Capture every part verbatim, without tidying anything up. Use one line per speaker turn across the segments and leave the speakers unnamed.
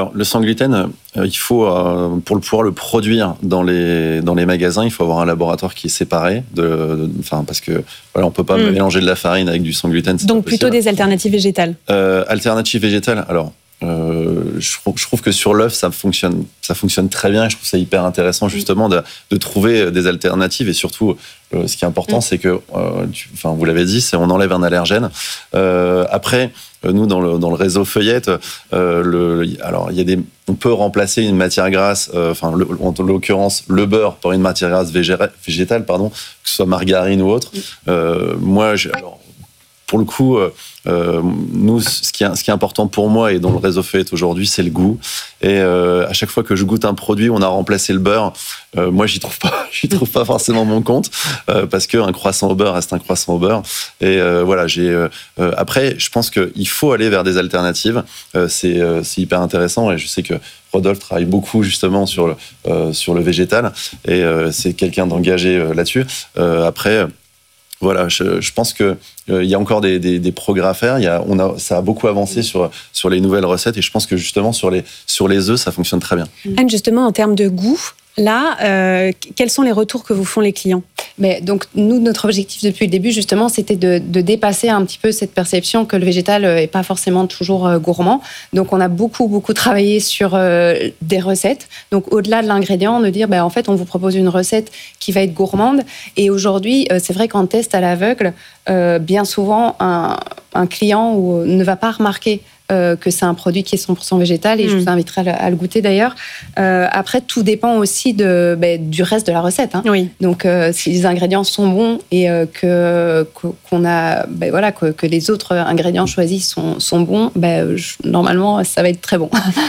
Alors, le sans gluten, euh, il faut, euh, pour le pouvoir le produire dans les, dans les magasins, il faut avoir un laboratoire qui est séparé. De, de, enfin, parce que voilà, on ne peut pas mmh. mélanger de la farine avec du sans gluten.
Donc, plutôt des alternatives végétales.
Euh, alternatives végétales, alors, euh, je, je trouve que sur l'œuf, ça fonctionne, ça fonctionne très bien. Et je trouve ça hyper intéressant, justement, de, de trouver des alternatives. Et surtout, euh, ce qui est important, mmh. c'est que, euh, tu, enfin, vous l'avez dit, c'est on enlève un allergène. Euh, après, nous, dans le, dans le réseau Feuillette, euh, le, alors, il y a des, on peut remplacer une matière grasse, euh, enfin, le, en l'occurrence, le beurre par une matière grasse végétale, pardon, que ce soit margarine ou autre. Euh, moi, j'ai, alors, pour le coup, euh, nous, ce qui, est, ce qui est important pour moi et dans le réseau Feuillette aujourd'hui, c'est le goût. Et euh, à chaque fois que je goûte un produit, on a remplacé le beurre. Euh, moi, j'y trouve pas, j'y trouve pas forcément mon compte euh, parce qu'un croissant au beurre reste un croissant au beurre. Et euh, voilà, j'ai. Euh, après, je pense qu'il faut aller vers des alternatives. Euh, c'est, euh, c'est hyper intéressant et je sais que Rodolphe travaille beaucoup justement sur le euh, sur le végétal et euh, c'est quelqu'un d'engagé euh, là-dessus. Euh, après. Voilà, je, je pense qu'il euh, y a encore des, des, des progrès à faire. Il y a, on a, ça a beaucoup avancé sur, sur les nouvelles recettes et je pense que justement sur les, sur les œufs, ça fonctionne très bien.
Anne, justement, en termes de goût, là, euh, quels sont les retours que vous font les clients ?
Mais donc, nous, notre objectif depuis le début, justement, c'était de, de dépasser un petit peu cette perception que le végétal n'est pas forcément toujours gourmand. Donc, on a beaucoup, beaucoup travaillé sur euh, des recettes. Donc, au-delà de l'ingrédient, de dire, ben, en fait, on vous propose une recette qui va être gourmande. Et aujourd'hui, euh, c'est vrai qu'en test à l'aveugle, euh, bien souvent, un, un client ne va pas remarquer Euh, que c'est un produit qui est cent pour cent végétal et mmh. je vous inviterai à le, à le goûter d'ailleurs. Euh, après, tout dépend aussi de, bah, du reste de la recette. Hein.
Oui.
Donc, euh, si les ingrédients sont bons et euh, que, qu'on a, bah, voilà, que, que les autres ingrédients choisis sont, sont bons, bah, je, normalement, ça va être très bon.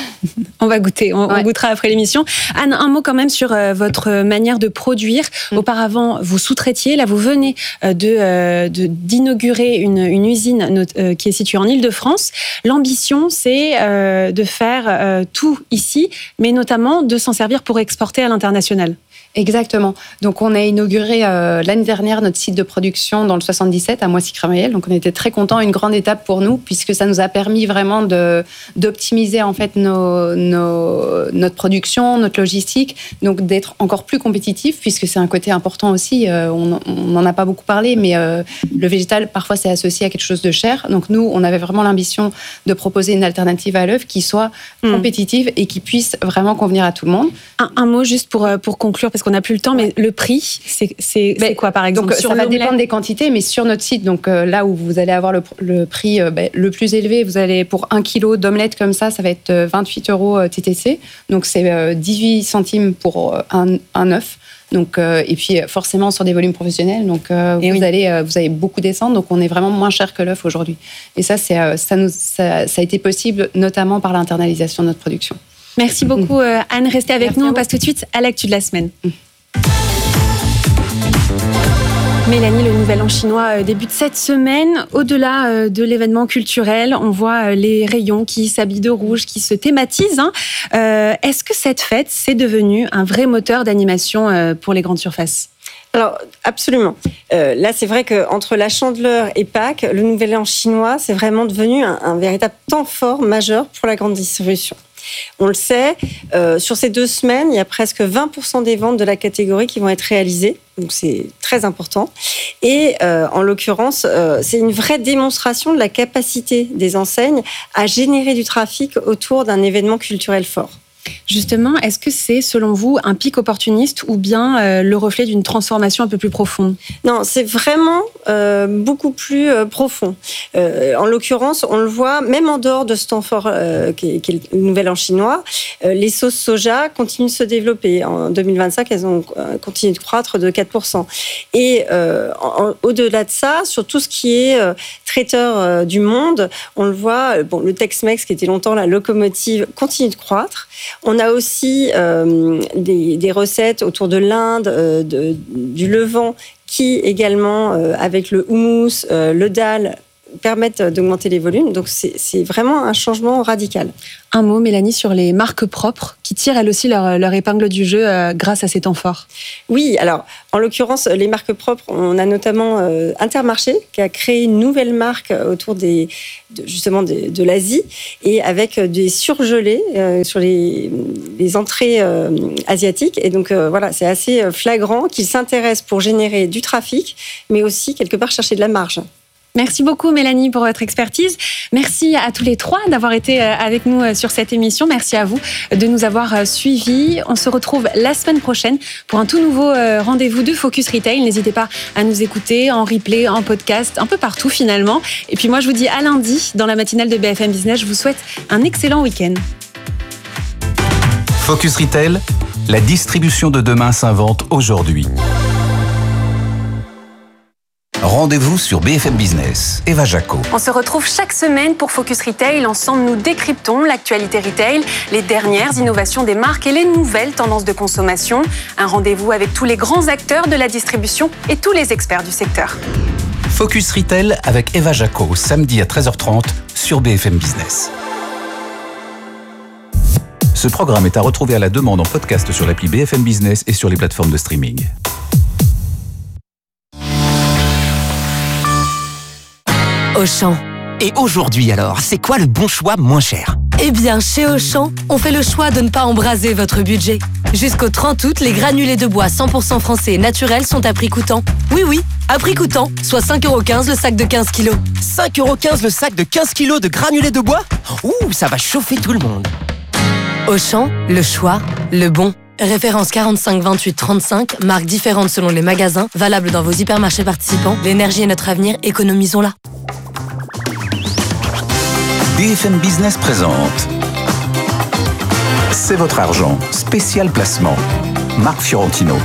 On va goûter, on, ouais. on goûtera après l'émission. Anne, un mot quand même sur euh, votre manière de produire. Mmh. Auparavant, vous sous-traitiez. Là, vous venez euh, de, euh, de, d'inaugurer une, une usine euh, qui est située en Île-de-France. L'ambition, c'est euh, de faire euh, tout ici, mais notamment de s'en servir pour exporter à l'international.
Exactement. Donc, on a inauguré euh, l'année dernière notre site de production dans le soixante-dix-sept à Moissy-Cramayel. Donc, on était très contents. Une grande étape pour nous, puisque ça nous a permis vraiment de, d'optimiser en fait nos, nos, notre production, notre logistique, donc d'être encore plus compétitif, puisque c'est un côté important aussi. Euh, on n'en a pas beaucoup parlé, mais euh, le végétal, parfois, c'est associé à quelque chose de cher. Donc, nous, on avait vraiment l'ambition de proposer une alternative à l'œuf qui soit mmh. compétitive et qui puisse vraiment convenir à tout le monde.
Un, un mot juste pour, pour conclure, parce qu'on n'a plus le temps, mais le prix, c'est, c'est, c'est quoi par exemple?
Donc, sur ça va dépendre des quantités, mais sur notre site, donc euh, là où vous allez avoir le, le prix euh, ben, le plus élevé, vous allez pour un kilo d'omelette comme ça, ça va être vingt-huit euros T T C. Donc c'est euh, dix-huit centimes pour un, un œuf. Donc, euh, et puis forcément sur des volumes professionnels, donc euh, vous, oui. allez, euh, vous allez beaucoup descendre, donc on est vraiment moins cher que l'œuf aujourd'hui. Et ça, c'est, euh, ça, nous, ça, ça a été possible notamment par l'internalisation de notre production.
Merci beaucoup euh, Anne, restez avec Merci nous, on passe tout de suite à l'actu de la semaine. Mmh. Mélanie, le Nouvel An chinois débute cette semaine. Au-delà de l'événement culturel, on voit les rayons qui s'habillent de rouge, qui se thématisent. Euh, est-ce que cette fête, c'est devenu un vrai moteur d'animation pour les grandes surfaces ?
Alors, absolument. Euh, là, c'est vrai qu'entre la Chandeleur et Pâques, le Nouvel An chinois, c'est vraiment devenu un, un véritable temps fort majeur pour la grande distribution. On le sait, euh, sur ces deux semaines, il y a presque vingt pour cent des ventes de la catégorie qui vont être réalisées. Donc, c'est très important. Et euh, en l'occurrence, euh, c'est une vraie démonstration de la capacité des enseignes à générer du trafic autour d'un événement culturel fort.
Justement, est-ce que c'est, selon vous, un pic opportuniste ou bien euh, le reflet d'une transformation un peu plus profonde ?
Non, c'est vraiment euh, beaucoup plus euh, profond. Euh, en l'occurrence, on le voit, même en dehors de ce temps fort euh, qui, est, qui est le Nouvel An chinois, euh, les sauces soja continuent de se développer. En deux mille vingt-cinq, elles ont continué de croître de quatre pour cent. Et euh, en, au-delà de ça, sur tout ce qui est euh, traiteur euh, du monde, on le voit, bon, le Tex-Mex, qui était longtemps la locomotive, continue de croître. On a aussi euh, des, des recettes autour de l'Inde, euh, de, du Levant, qui également, euh, avec le houmous, euh, le dal, permettent d'augmenter les volumes. Donc, c'est, c'est vraiment un changement radical.
Un mot, Mélanie, sur les marques propres qui tirent elles aussi leur, leur épingle du jeu euh, grâce à ces temps forts.
Oui, alors, en l'occurrence, les marques propres, on a notamment euh, Intermarché qui a créé une nouvelle marque autour des, de, justement de, de l'Asie et avec des surgelés euh, sur les, les entrées euh, asiatiques. Et donc, euh, voilà, c'est assez flagrant qu'ils s'intéressent pour générer du trafic, mais aussi, quelque part, chercher de la marge.
Merci beaucoup Mélanie pour votre expertise. Merci à tous les trois d'avoir été avec nous sur cette émission. Merci à vous de nous avoir suivis. On se retrouve la semaine prochaine pour un tout nouveau rendez-vous de Focus Retail. N'hésitez pas à nous écouter en replay, en podcast, un peu partout finalement. Et puis moi je vous dis à lundi dans la matinale de B F M Business. Je vous souhaite un excellent week-end.
Focus Retail, la distribution de demain s'invente aujourd'hui. Rendez-vous sur B F M Business. Eva Jaco.
On se retrouve chaque semaine pour Focus Retail. Ensemble, nous décryptons l'actualité retail, les dernières innovations des marques et les nouvelles tendances de consommation. Un rendez-vous avec tous les grands acteurs de la distribution et tous les experts du secteur.
Focus Retail avec Eva Jaco, samedi à treize heures trente sur B F M Business. Ce programme est à retrouver à la demande en podcast sur l'appli B F M Business et sur les plateformes de streaming.
Auchan. Et aujourd'hui alors, c'est quoi le bon choix moins cher ?
Eh bien, chez Auchan, on fait le choix de ne pas embraser votre budget. Jusqu'au trente août, les granulés de bois cent pour cent français et naturels sont à prix coûtant. Oui, oui, à prix coûtant, soit cinq euros quinze le sac de quinze kilos.
cinq euros quinze le sac de quinze kilos de granulés de bois ? Ouh, ça va chauffer tout le monde.
Auchan, le choix, le bon. Référence quarante-cinq vingt-huit trente-cinq, marques différentes selon les magasins, valable dans vos hypermarchés participants. L'énergie est notre avenir, économisons-la.
B F M Business présente C'est votre argent, spécial placement. Marc Fiorentino.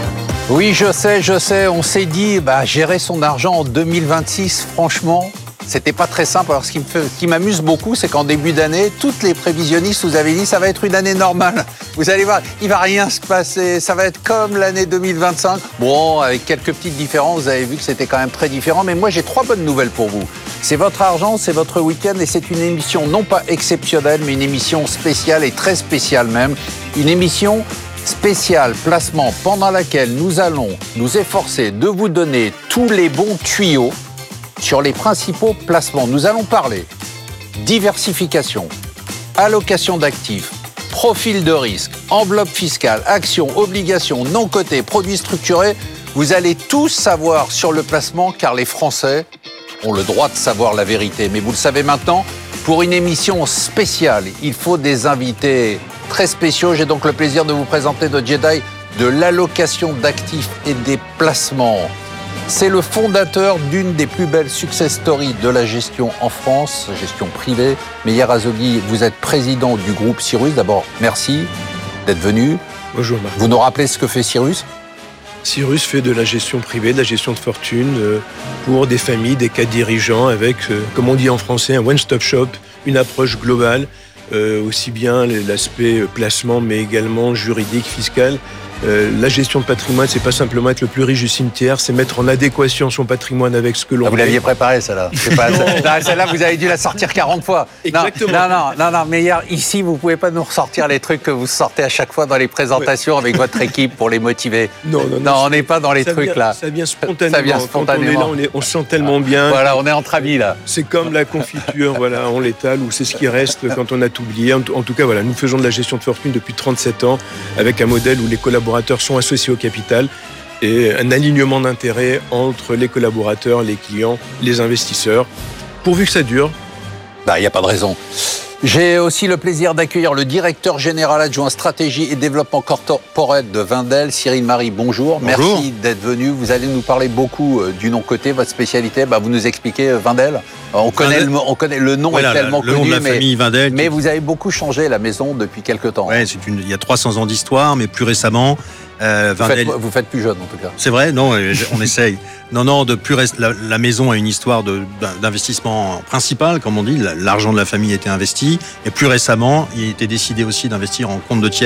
Oui, je sais, je sais, on s'est dit, bah, gérer son argent en deux mille vingt-six, franchement, c'était pas très simple. Alors, ce qui, me fait, ce qui m'amuse beaucoup, c'est qu'en début d'année, toutes les prévisionnistes vous avaient dit, ça va être une année normale. Vous allez voir, il va rien se passer, ça va être comme l'année deux mille vingt-cinq. Bon, avec quelques petites différences, vous avez vu que c'était quand même très différent. Mais moi, j'ai trois bonnes nouvelles pour vous. C'est votre argent, c'est votre week-end et c'est une émission non pas exceptionnelle, mais une émission spéciale et très spéciale même. Une émission spéciale placement pendant laquelle nous allons nous efforcer de vous donner tous les bons tuyaux sur les principaux placements. Nous allons parler diversification, allocation d'actifs, profil de risque, enveloppe fiscale, actions, obligations, non cotées, produits structurés. Vous allez tous savoir sur le placement car les Français ont le droit de savoir la vérité. Mais vous le savez maintenant, pour une émission spéciale, il faut des invités très spéciaux. J'ai donc le plaisir de vous présenter notre Jedi de l'allocation d'actifs et des placements. C'est le fondateur d'une des plus belles success stories de la gestion en France, gestion privée. Meyer Azoghi, vous êtes président du groupe Cyrus. D'abord, merci d'être venu.
Bonjour Marc.
Vous nous rappelez ce que fait Cyrus ?
Cyrus fait de la gestion privée, de la gestion de fortune pour des familles, des cas dirigeants avec, comme on dit en français, un one-stop shop, une approche globale, aussi bien l'aspect placement mais également juridique, fiscal. Euh, la gestion de patrimoine, c'est pas simplement être le plus riche du cimetière, c'est mettre en adéquation son patrimoine avec ce que l'on
ah, vous
fait.
l'aviez préparé, celle-là. C'est pas, non. Celle-là, vous avez dû la sortir quarante fois.
Exactement.
Non, non, non, non, mais hier, ici, vous pouvez pas nous ressortir les trucs que vous sortez à chaque fois dans les présentations ouais. avec votre équipe pour les motiver.
Non, non, non.
Non, on n'est pas dans les trucs,
vient,
là.
Ça vient spontanément.
Ça vient spontanément.
Quand on est là, on, est, on se sent tellement bien.
Voilà, on est entre amis, là.
C'est comme la confiture, voilà, on l'étale, ou c'est ce qui reste quand on a tout oublié. En, en tout cas, voilà, nous faisons de la gestion de fortune depuis trente-sept ans, avec un modèle où les collaborateurs sont associés au capital et un alignement d'intérêts entre les collaborateurs, les clients, les investisseurs, pourvu que ça dure.
Bah, il n'y a pas de raison. J'ai aussi le plaisir d'accueillir le directeur général adjoint stratégie et développement corporate de Wendel, Cyril Marie, bonjour.
Bonjour.
Merci d'être venu. Vous allez nous parler beaucoup du non-coté, votre spécialité. Bah, vous nous expliquez Wendel. On connaît, le, on connaît le nom
voilà,
est tellement
le
connu,
nom de la
mais,
famille Wendel,
mais vous avez beaucoup changé la maison depuis quelques temps.
Ouais, c'est une, il y a trois cents ans d'histoire, mais plus récemment, euh,
vous,
Wendel...
faites, vous faites plus jeune en tout cas.
C'est vrai, non, on essaye. Non, non, de plus reste, la, la maison a une histoire de, d'investissement principal, comme on dit. L'argent de la famille a été investi, et plus récemment, il a été décidé aussi d'investir en compte de tiers.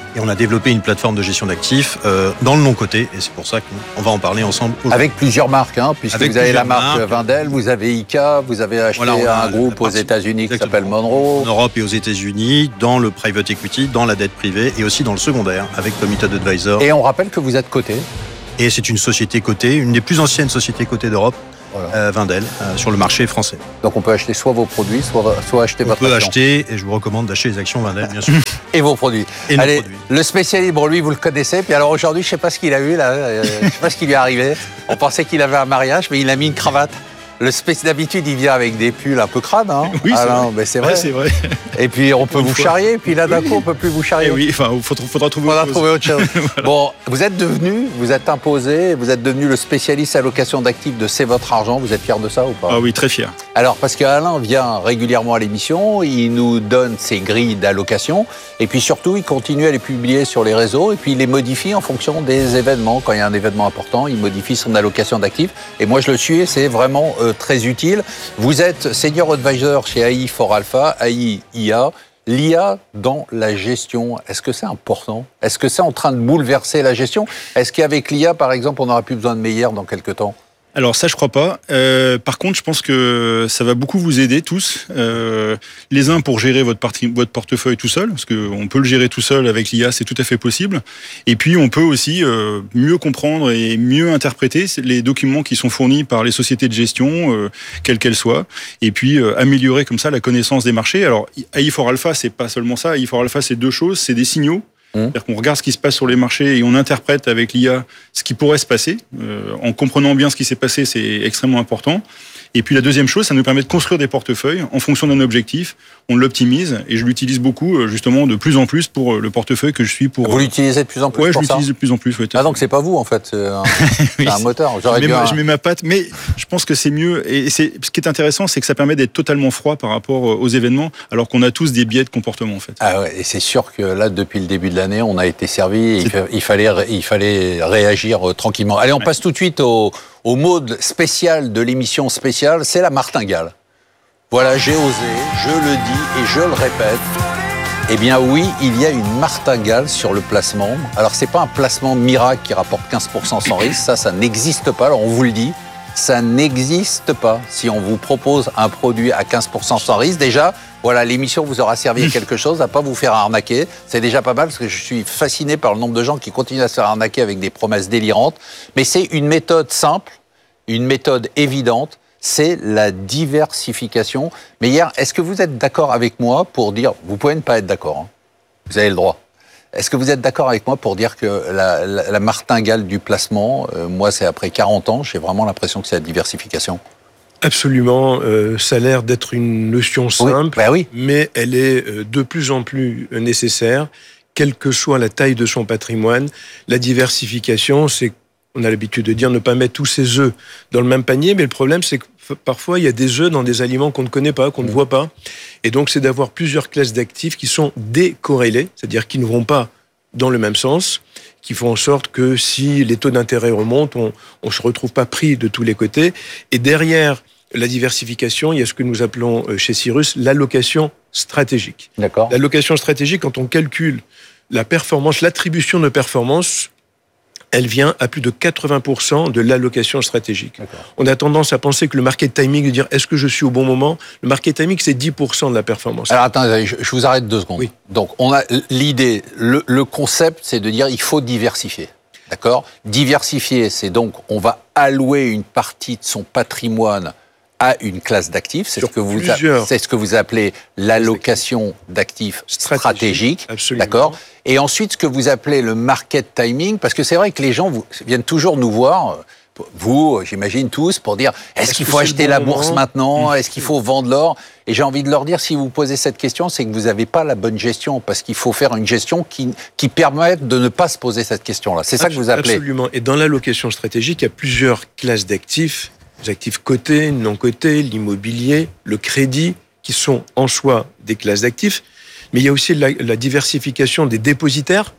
Et on a développé une plateforme de gestion d'actifs euh, dans le non-coté. Et c'est pour ça qu'on va en parler ensemble aujourd'hui.
Avec plusieurs marques, hein, puisque Avec vous avez la marque marques. Wendel, vous avez I C A, vous avez acheté voilà, un groupe aux États-Unis qui s'appelle Monroe.
En Europe et aux États-Unis, dans le private equity, dans la dette privée et aussi dans le secondaire avec Committed Advisor.
Et on rappelle que vous êtes coté.
Et c'est une société cotée, une des plus anciennes sociétés cotées d'Europe. Voilà. Euh, Wendel, euh, sur le marché français.
Donc on peut acheter soit vos produits, soit, soit acheter
on
votre
peut
action.
acheter, et je vous recommande d'acheter les actions Wendel, bien sûr.
Et vos produits.
Et
Allez,
nos produits.
Le spécialiste, bon lui vous le connaissez, puis alors aujourd'hui je sais pas ce qu'il a eu là, euh, je sais pas ce qui lui est arrivé. On pensait qu'il avait un mariage, mais il a mis une cravate. Le spécialiste d'habitude il vient avec des pulls un peu crades, hein.
Oui,
ah
c'est,
non,
vrai.
Mais c'est vrai.
Ouais, c'est vrai.
Et puis on peut
Une
vous
fois.
charrier, puis là d'un coup on peut plus vous charrier.
Et oui, enfin il faudra, faudra trouver
faudra
autre
trouver autre chose.
Voilà.
Bon, vous êtes devenu, vous êtes imposé, vous êtes devenu le spécialiste allocation d'actifs de C'est votre argent. Vous êtes fier de ça ou pas?
Ah oui, très fier.
Alors, parce qu'Alain vient régulièrement à l'émission, il nous donne ses grilles d'allocation, et puis surtout, il continue à les publier sur les réseaux, et puis il les modifie en fonction des événements. Quand il y a un événement important, il modifie son allocation d'actifs. Et moi, je le suis, et c'est vraiment euh, très utile. Vous êtes Senior Advisor chez A I for Alpha, A I I A. L'I A dans la gestion, est-ce que c'est important? Est-ce que c'est en train de bouleverser la gestion? Est-ce qu'avec l'I A, par exemple, on n'aura plus besoin de Meyer dans quelques temps?
Alors ça, je crois pas. Euh, par contre, je pense que ça va beaucoup vous aider tous. Euh, les uns pour gérer votre, parti, votre portefeuille tout seul, parce qu'on peut le gérer tout seul avec l'I A, c'est tout à fait possible. Et puis, on peut aussi euh, mieux comprendre et mieux interpréter les documents qui sont fournis par les sociétés de gestion, euh, quelles qu'elles soient, et puis euh, améliorer comme ça la connaissance des marchés. Alors, A I for Alpha, c'est pas seulement ça. A I for Alpha, c'est deux choses. C'est des signaux. C'est-à-dire qu'on regarde ce qui se passe sur les marchés et on interprète avec l'I A ce qui pourrait se passer. Euh, en comprenant bien ce qui s'est passé, c'est extrêmement important. Et puis la deuxième chose, ça nous permet de construire des portefeuilles en fonction d'un objectif. On l'optimise et je l'utilise beaucoup, justement, de plus en plus pour le portefeuille que je suis pour.
Vous l'utilisez de plus en plus?
Ouais,
pour
je l'utilise
ça
de plus en plus. Ouais,
ah, donc c'est pas vous, en fait, c'est un,
oui,
c'est un moteur. J'aurais
je, mets
dû
ma,
un...
je mets ma patte, mais je pense que c'est mieux. Et c'est, ce qui est intéressant, c'est que ça permet d'être totalement froid par rapport aux événements, alors qu'on a tous des biais de comportement, en fait.
Ah ouais, et c'est sûr que là, depuis le début de l'année, on a été servi. Il, il, fallait, il fallait réagir euh, tranquillement. Allez, on ouais. passe tout de suite au, au mode spécial de l'émission spéciale, c'est la martingale. Voilà, j'ai osé, je le dis et je le répète. Eh bien oui, il y a une martingale sur le placement. Alors c'est pas un placement miracle qui rapporte quinze pour cent sans risque, ça, ça n'existe pas. Alors on vous le dit, ça n'existe pas. Si on vous propose un produit à quinze pour cent sans risque, déjà, voilà, l'émission vous aura servi à quelque chose, à pas vous faire arnaquer. C'est déjà pas mal parce que je suis fasciné par le nombre de gens qui continuent à se faire arnaquer avec des promesses délirantes. Mais c'est une méthode simple, une méthode évidente. C'est la diversification. Mais hier, est-ce que vous êtes d'accord avec moi pour dire, vous pouvez ne pas être d'accord, hein, vous avez le droit. Est-ce que vous êtes d'accord avec moi pour dire que la, la, la martingale du placement, euh, moi c'est après quarante ans, j'ai vraiment l'impression que c'est la diversification?
Absolument, euh, ça a l'air d'être une notion simple,
oui, bah oui.
mais elle est de plus en plus nécessaire, quelle que soit la taille de son patrimoine. La diversification, c'est, on a l'habitude de dire, ne pas mettre tous ses œufs dans le même panier, mais le problème, c'est que parfois, il y a des œufs dans des aliments qu'on ne connaît pas, qu'on ne voit pas. Et donc, c'est d'avoir plusieurs classes d'actifs qui sont décorrélées, c'est-à-dire qui ne vont pas dans le même sens, qui font en sorte que si les taux d'intérêt remontent, on ne se retrouve pas pris de tous les côtés. Et derrière la diversification, il y a ce que nous appelons chez Cyrus l'allocation stratégique.
D'accord.
L'allocation stratégique, quand on calcule la performance, l'attribution de performance, elle vient à plus de quatre-vingts pour cent de l'allocation stratégique. D'accord. On a tendance à penser que le market timing, de dire est-ce que je suis au bon moment, le market timing, c'est dix pour cent de la performance.
Alors attendez, je, je vous arrête deux secondes.
Oui.
Donc on a l'idée, le, le concept, c'est de dire il faut diversifier. D'accord ? Diversifier, c'est donc on va allouer une partie de son patrimoine à une classe d'actifs, c'est ce que vous a, c'est ce que vous appelez l'allocation d'actifs stratégique,
stratégique
d'accord. Et ensuite ce que vous appelez le market timing, parce que c'est vrai que les gens vous, viennent toujours nous voir, vous, j'imagine tous, pour dire est-ce, est-ce qu'il faut acheter bon la bourse moment maintenant, est-ce qu'il faut vendre l'or? Et j'ai envie de leur dire, si vous posez cette question, c'est que vous n'avez pas la bonne gestion, parce qu'il faut faire une gestion qui, qui permette de ne pas se poser cette question-là. C'est ça que vous appelez.
Absolument. Et dans l'allocation stratégique, il y a plusieurs classes d'actifs. Les actifs cotés, non cotés, l'immobilier, le crédit, qui sont en soi des classes d'actifs. Mais il y a aussi la, la diversification des dépositaires.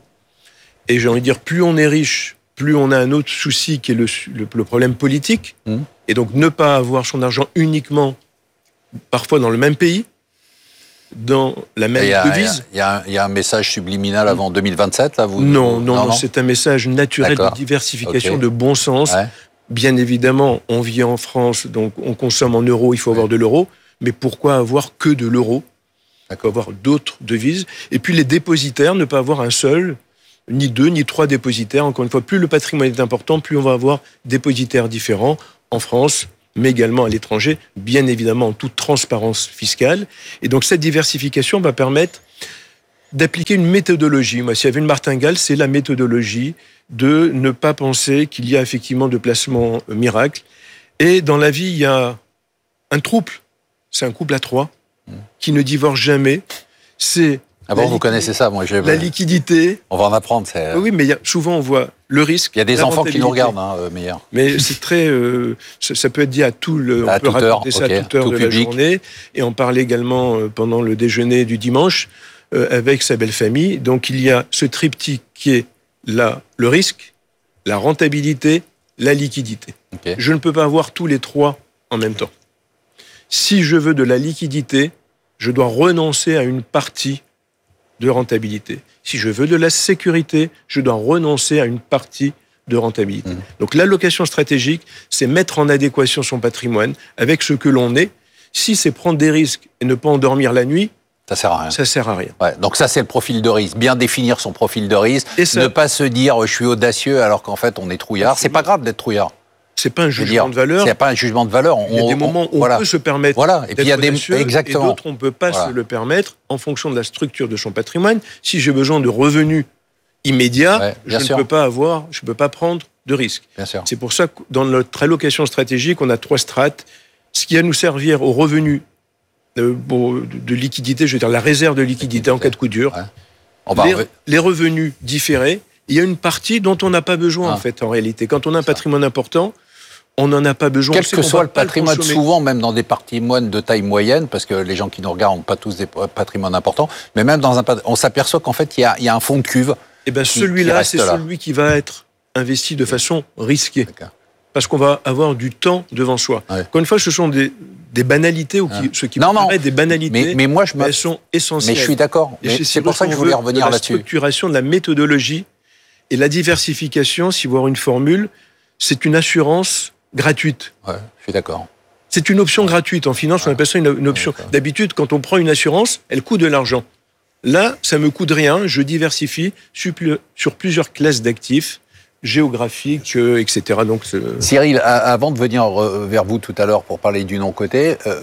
Et j'ai envie de dire, plus on est riche, plus on a un autre souci qui est le, le, le problème politique. Mmh. Et donc, ne pas avoir son argent uniquement, parfois dans le même pays. dans la même devise.
Il y, y, y a un message subliminal avant deux mille vingt-sept, là vous,
non,
vous,
non, non, non, c'est un message naturel D'accord. de diversification, okay. de bon sens. Ouais. Bien évidemment, on vit en France, donc on consomme en euros, il faut ouais. avoir de l'euro. Mais pourquoi avoir que de l'euro ? Il faut avoir d'autres devises. Et puis les dépositaires, ne pas avoir un seul, ni deux, ni trois dépositaires. Encore une fois, plus le patrimoine est important, plus on va avoir dépositaires différents en France, mais également à l'étranger, bien évidemment en toute transparence fiscale. Et donc cette diversification va permettre d'appliquer une méthodologie. Moi, s'il y avait une martingale, c'est la méthodologie de ne pas penser qu'il y a effectivement de placements miracles. Et dans la vie, il y a un couple, c'est un couple à trois, qui ne divorce jamais. C'est
Ah bon, vous connaissez ça, moi. Je...
La liquidité.
On va en apprendre. C'est...
Oui, mais y a, souvent on voit le risque.
Il y a des enfants qui nous regardent, hein, euh, meilleur.
Mais c'est très. Euh, ça, ça peut être dit à tout le.
À
on peut raconter
heure,
ça
okay,
à toute heure
tout
de
public.
la journée. Et on parlait également euh, pendant le déjeuner du dimanche euh, avec sa belle famille. Donc il y a ce triptyque qui est là, le risque, la rentabilité, la liquidité. Okay. Je ne peux pas avoir tous les trois en même temps. Si je veux de la liquidité, je dois renoncer à une partie de rentabilité. Si je veux de la sécurité, je dois renoncer à une partie de rentabilité. Mmh. Donc l'allocation stratégique, c'est mettre en adéquation son patrimoine avec ce que l'on est. Si c'est prendre des risques et ne pas endormir la nuit,
ça sert à rien.
Ça sert à rien.
Ouais, donc ça, c'est le profil de risque. Bien définir son profil de risque. Et ça... Ne pas se dire, je suis audacieux, alors qu'en fait, on est trouillard. C'est pas grave d'être trouillard.
C'est pas un jugement dire, de valeur.
C'est pas un jugement de valeur. On,
il y a des moments où on
voilà.
peut se permettre
voilà. et
d'être puis il y a des
audacieux, exactement.
Et d'autres, on ne peut pas
voilà.
se le permettre en fonction de la structure de son patrimoine. Si j'ai besoin de revenus immédiats, ouais, je sûr. ne peux pas avoir, je ne peux pas prendre de risques. C'est pour ça que dans notre allocation stratégique, on a trois strates. Ce qui va nous servir aux revenus de, de liquidité, je veux dire la réserve de liquidité en cas de coup dur. Ouais. On va les, re... les revenus différés. Il y a une partie dont on n'a pas besoin, ah. en fait, en réalité. Quand on a un patrimoine important, on n'en a pas besoin.
Quel que soit le patrimoine, le souvent même dans des patrimoines de taille moyenne, parce que les gens qui nous regardent n'ont pas tous des patrimoines importants, mais même dans un, on s'aperçoit qu'en fait il y a, il y a un fonds de cuve.
Et ben celui-là, c'est là. celui qui va être investi de façon risquée, D'accord. parce qu'on va avoir du temps devant soi. Ouais. Encore une fois, ce sont des, des banalités ou qui, ouais. ce qui non, non. des banalités.
Mais, mais moi, je
elles sont essentielles.
Mais je suis d'accord. Mais c'est pour ça que je voulais revenir
la
là-dessus.
La structuration de la méthodologie et la diversification, si vous avez une formule, c'est une assurance gratuite.
Ouais, je suis d'accord.
C'est une option gratuite. En finance, on appelle ça une, une option. Ouais, D'habitude, quand on prend une assurance, elle coûte de l'argent. Là, ça me coûte rien. Je diversifie sur plusieurs classes d'actifs, géographiques, et cetera. Donc,
Cyril, avant de venir vers vous tout à l'heure pour parler du non-coté, euh,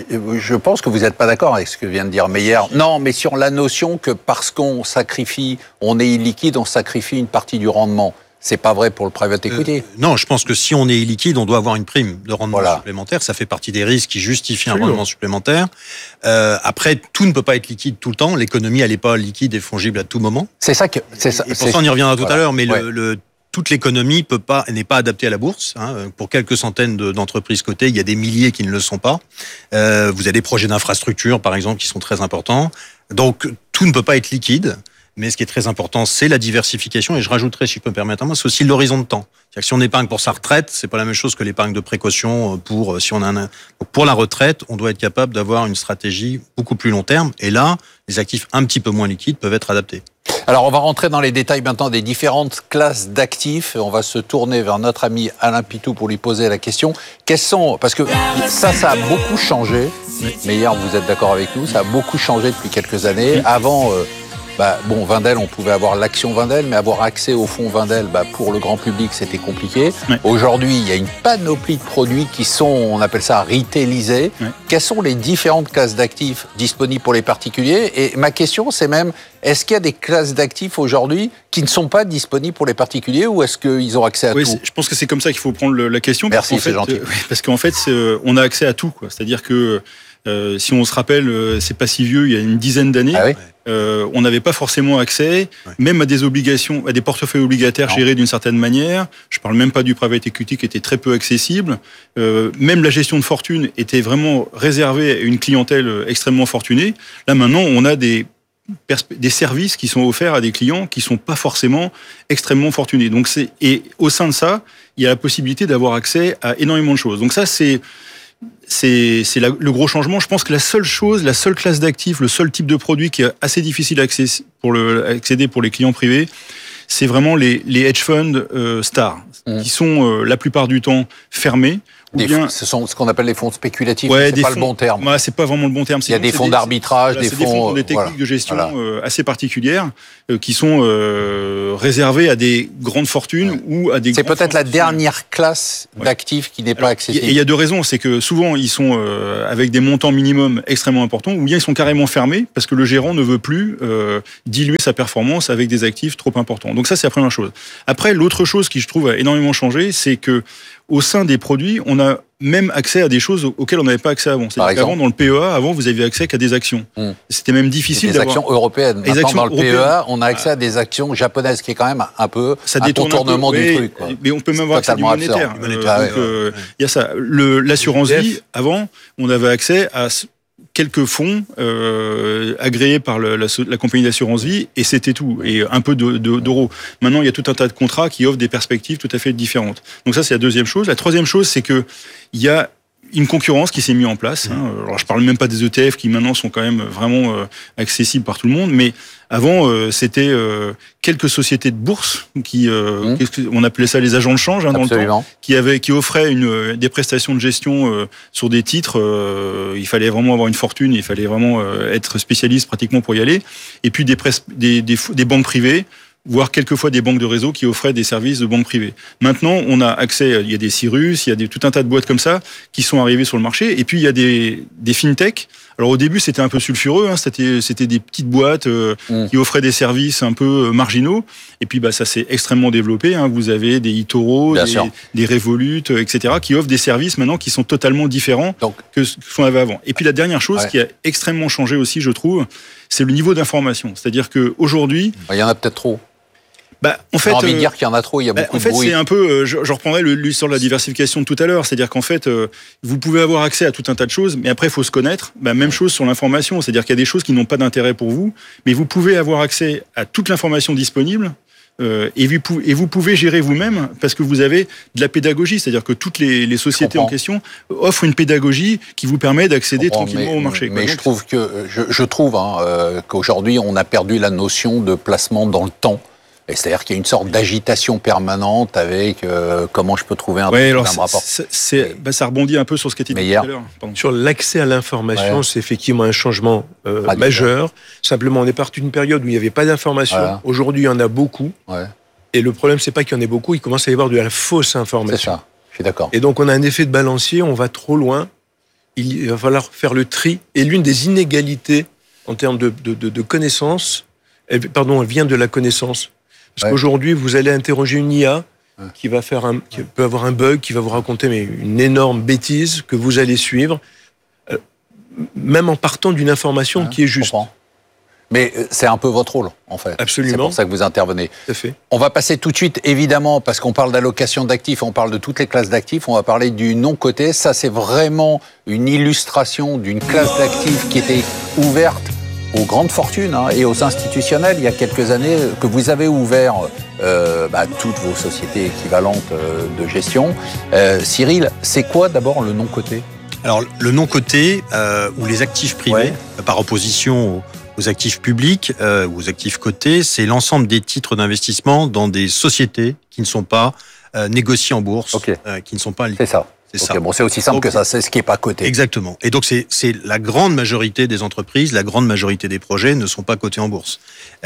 je pense que vous n'êtes pas d'accord avec ce que vient de dire Meyer. Non, mais sur la notion que parce qu'on sacrifie, on est illiquide, on sacrifie une partie du rendement. C'est pas vrai pour le private equity. Euh,
non, je pense que si on est illiquide, on doit avoir une prime de rendement voilà. supplémentaire. Ça fait partie des risques qui justifient un rendement supplémentaire. Euh, après, tout ne peut pas être liquide tout le temps. L'économie, elle n'est pas liquide et fongible à tout moment.
C'est ça que. C'est ça,
et pour ça, on y reviendra tout voilà. à l'heure. Mais ouais. le, le, toute l'économie peut pas, n'est pas adaptée à la bourse. Hein. Pour quelques centaines de, d'entreprises cotées, il y a des milliers qui ne le sont pas. Euh, vous avez des projets d'infrastructure, par exemple, qui sont très importants. Donc, tout ne peut pas être liquide. Mais ce qui est très important, c'est la diversification. Et je rajouterais, si je peux me permettre un mot, c'est aussi l'horizon de temps. C'est-à-dire que si on épargne pour sa retraite, c'est pas la même chose que l'épargne de précaution pour si on a un. Donc pour la retraite, on doit être capable d'avoir une stratégie beaucoup plus long terme. Et là, les actifs un petit peu moins liquides peuvent être adaptés.
Alors, on va rentrer dans les détails maintenant des différentes classes d'actifs. On va se tourner vers notre ami Alain Pitou pour lui poser la question. Quels sont, parce que ça, ça a beaucoup changé. Mais hier, vous êtes d'accord avec nous, ça a beaucoup changé depuis quelques années. Avant. Euh, Bah, bon, Wendel, on pouvait avoir l'action Wendel, mais avoir accès au fonds Wendel, bah, pour le grand public, c'était compliqué. Ouais. Aujourd'hui, il y a une panoplie de produits qui sont, on appelle ça, retailisés. Ouais. Quelles sont les différentes classes d'actifs disponibles pour les particuliers? Et ma question, c'est même, est-ce qu'il y a des classes d'actifs aujourd'hui qui ne sont pas disponibles pour les particuliers ou est-ce qu'ils ont accès à
oui,
tout?
Je pense que c'est comme ça qu'il faut prendre le, la question.
Merci, c'est fait, gentil.
Euh, parce qu'en fait, c'est, euh, on a accès à tout, quoi. C'est-à-dire que Euh, si on se rappelle, euh, c'est pas si vieux, il y a une dizaine d'années, ah oui euh, on n'avait pas forcément accès, ouais. même à des obligations, à des portefeuilles obligataires non. gérés d'une certaine manière. Je parle même pas du private equity qui était très peu accessible. Euh, même la gestion de fortune était vraiment réservée à une clientèle extrêmement fortunée. Là maintenant, on a des des services qui sont offerts à des clients qui sont pas forcément extrêmement fortunés. Donc c'est et au sein de ça, il y a la possibilité d'avoir accès à énormément de choses. Donc ça c'est c'est, c'est la, le gros changement. Je pense que la seule chose, la seule classe d'actifs, le seul type de produit qui est assez difficile à accéder pour, le, accéder pour les clients privés, c'est vraiment les, les hedge funds euh, stars, mmh. qui sont euh, la plupart du temps fermés.
Des,
bien,
ce sont ce qu'on appelle les fonds spéculatifs,
ouais,
c'est pas
fonds,
le bon terme.
Ouais, c'est pas vraiment le bon terme.
Il y a des fonds d'arbitrage,
voilà,
des, fonds,
des fonds, des techniques
voilà,
de gestion
voilà.
euh, assez particulières euh, qui sont euh, réservées à des grandes fortunes ouais. ou à des.
C'est peut-être la dernière classe ouais. d'actifs qui n'est pas accessible.
Et il y a deux raisons, c'est que souvent ils sont euh, avec des montants minimums extrêmement importants, ou bien ils sont carrément fermés parce que le gérant ne veut plus euh, diluer sa performance avec des actifs trop importants. Donc ça, c'est la première chose. Après, l'autre chose qui je trouve a énormément changé, c'est que au sein des produits, on a même accès à des choses auxquelles on n'avait pas accès avant. C'est-à-dire qu'avant, dans le P E A, avant, vous aviez accès qu'à des actions. Mmh. C'était même difficile
des
d'avoir...
actions européennes. Maintenant, actions dans le européennes. P E A, on a accès à des actions japonaises, qui est quand même un peu
ça
un contournement
un peu,
du
oui,
truc. Quoi.
Mais on peut même avoir accès à du monétaire. Euh,
ah,
donc, il
ouais,
euh,
ouais.
y a ça. Le, l'assurance vie, avant, on avait accès à quelques fonds euh, agréés par le, la, la compagnie d'assurance vie, et c'était tout, et un peu de, de, d'euros. Maintenant, il y a tout un tas de contrats qui offrent des perspectives tout à fait différentes. Donc ça, c'est la deuxième chose. La troisième chose, c'est que il y a une concurrence qui s'est mise en place. Hein. Alors, je parle même pas des E T F qui maintenant sont quand même vraiment euh, accessibles par tout le monde, mais avant, euh, c'était euh, quelques sociétés de bourse qui, euh, mmh. on appelait ça les agents de change hein, dans Absolument. le temps, qui avaient, qui offraient une, des prestations de gestion euh, sur des titres. Euh, il fallait vraiment avoir une fortune, il fallait vraiment euh, être spécialiste pratiquement pour y aller. Et puis des, pres- des, des, des banques privées, voire quelquefois des banques de réseau qui offraient des services de banque privée. Maintenant, on a accès, il y a des Cyrus, il y a des, tout un tas de boîtes comme ça qui sont arrivées sur le marché, et puis il y a des, des fintech. Alors au début, c'était un peu sulfureux, hein, c'était, c'était des petites boîtes euh, mmh. qui offraient des services un peu marginaux, et puis bah, ça s'est extrêmement développé. Hein. Vous avez des eToro, des, des Revolut, et cetera, qui offrent des services maintenant qui sont totalement différents Donc, que ce qu'on avait avant. Et puis la dernière chose ouais. qui a extrêmement changé aussi, je trouve, c'est le niveau d'information. C'est-à-dire qu'aujourd'hui...
Il y en a peut-être trop.
Bah, en fait,
J'ai envie de
euh,
dire qu'il y en a trop, il y a
bah,
beaucoup
en fait,
de bruit.
C'est un peu, euh, je, je reprendrai le, l'histoire de la diversification de tout à l'heure, c'est-à-dire qu'en fait, euh, vous pouvez avoir accès à tout un tas de choses, mais après, il faut se connaître. Bah, même chose sur l'information, c'est-à-dire qu'il y a des choses qui n'ont pas d'intérêt pour vous, mais vous pouvez avoir accès à toute l'information disponible. Euh, et, vous pouvez, et vous pouvez gérer vous-même parce que vous avez de la pédagogie, c'est-à-dire que toutes les, les sociétés en question offrent une pédagogie qui vous permet d'accéder tranquillement
mais,
au marché.
Mais
Donc,
je trouve que je, je trouve hein, euh, qu'aujourd'hui on a perdu la notion de placement dans le temps. Et c'est-à-dire qu'il y a une sorte d'agitation permanente avec euh, comment je peux trouver un,
ouais, alors
un rapport.
C'est, c'est, bah, ça rebondit un peu sur ce qui était dit tout à l'heure.
Pardon. Sur l'accès à l'information, ouais. c'est effectivement un changement euh,
ah,
majeur. Simplement, on est parti d'une période où il n'y avait pas d'information. Voilà. Aujourd'hui, il y en a beaucoup.
Ouais.
Et le problème, c'est pas qu'il y en ait beaucoup, il commence à y avoir de la fausse information.
C'est ça, je suis d'accord.
Et donc, on a un effet de balancier, on va trop loin. Il va falloir faire le tri. Et l'une des inégalités en termes de, de, de, de connaissances, elle, pardon, elle vient de la connaissance. Parce ouais. qu'aujourd'hui, vous allez interroger une I A ouais. qui va faire un, qui peut avoir un bug, qui va vous raconter mais une énorme bêtise que vous allez suivre, euh, même en partant d'une information ouais, qui est juste.
Mais c'est un peu votre rôle, en fait.
Absolument.
C'est pour ça que vous intervenez.
Tout à fait.
On va passer tout de suite, évidemment, parce qu'on parle d'allocation d'actifs, on parle de toutes les classes d'actifs, on va parler du non-coté. Ça, c'est vraiment une illustration d'une classe d'actifs qui était ouverte aux grandes fortunes hein, et aux institutionnels il y a quelques années, que vous avez ouvert euh, bah, toutes vos sociétés équivalentes euh, de gestion. Euh, Cyril, c'est quoi d'abord le non-coté ?
Alors le non-coté euh, ou les actifs privés, ouais. par opposition aux, aux actifs publics euh, ou aux actifs cotés, c'est l'ensemble des titres d'investissement dans des sociétés qui ne sont pas euh, négociées en bourse,
okay.
euh, qui ne sont pas...
C'est ça. C'est okay, ça. Bon, c'est aussi simple Donc, que ça, c'est ce qui n'est pas coté.
Exactement. Et donc, c'est, c'est la grande majorité des entreprises, la grande majorité des projets ne sont pas cotés en bourse.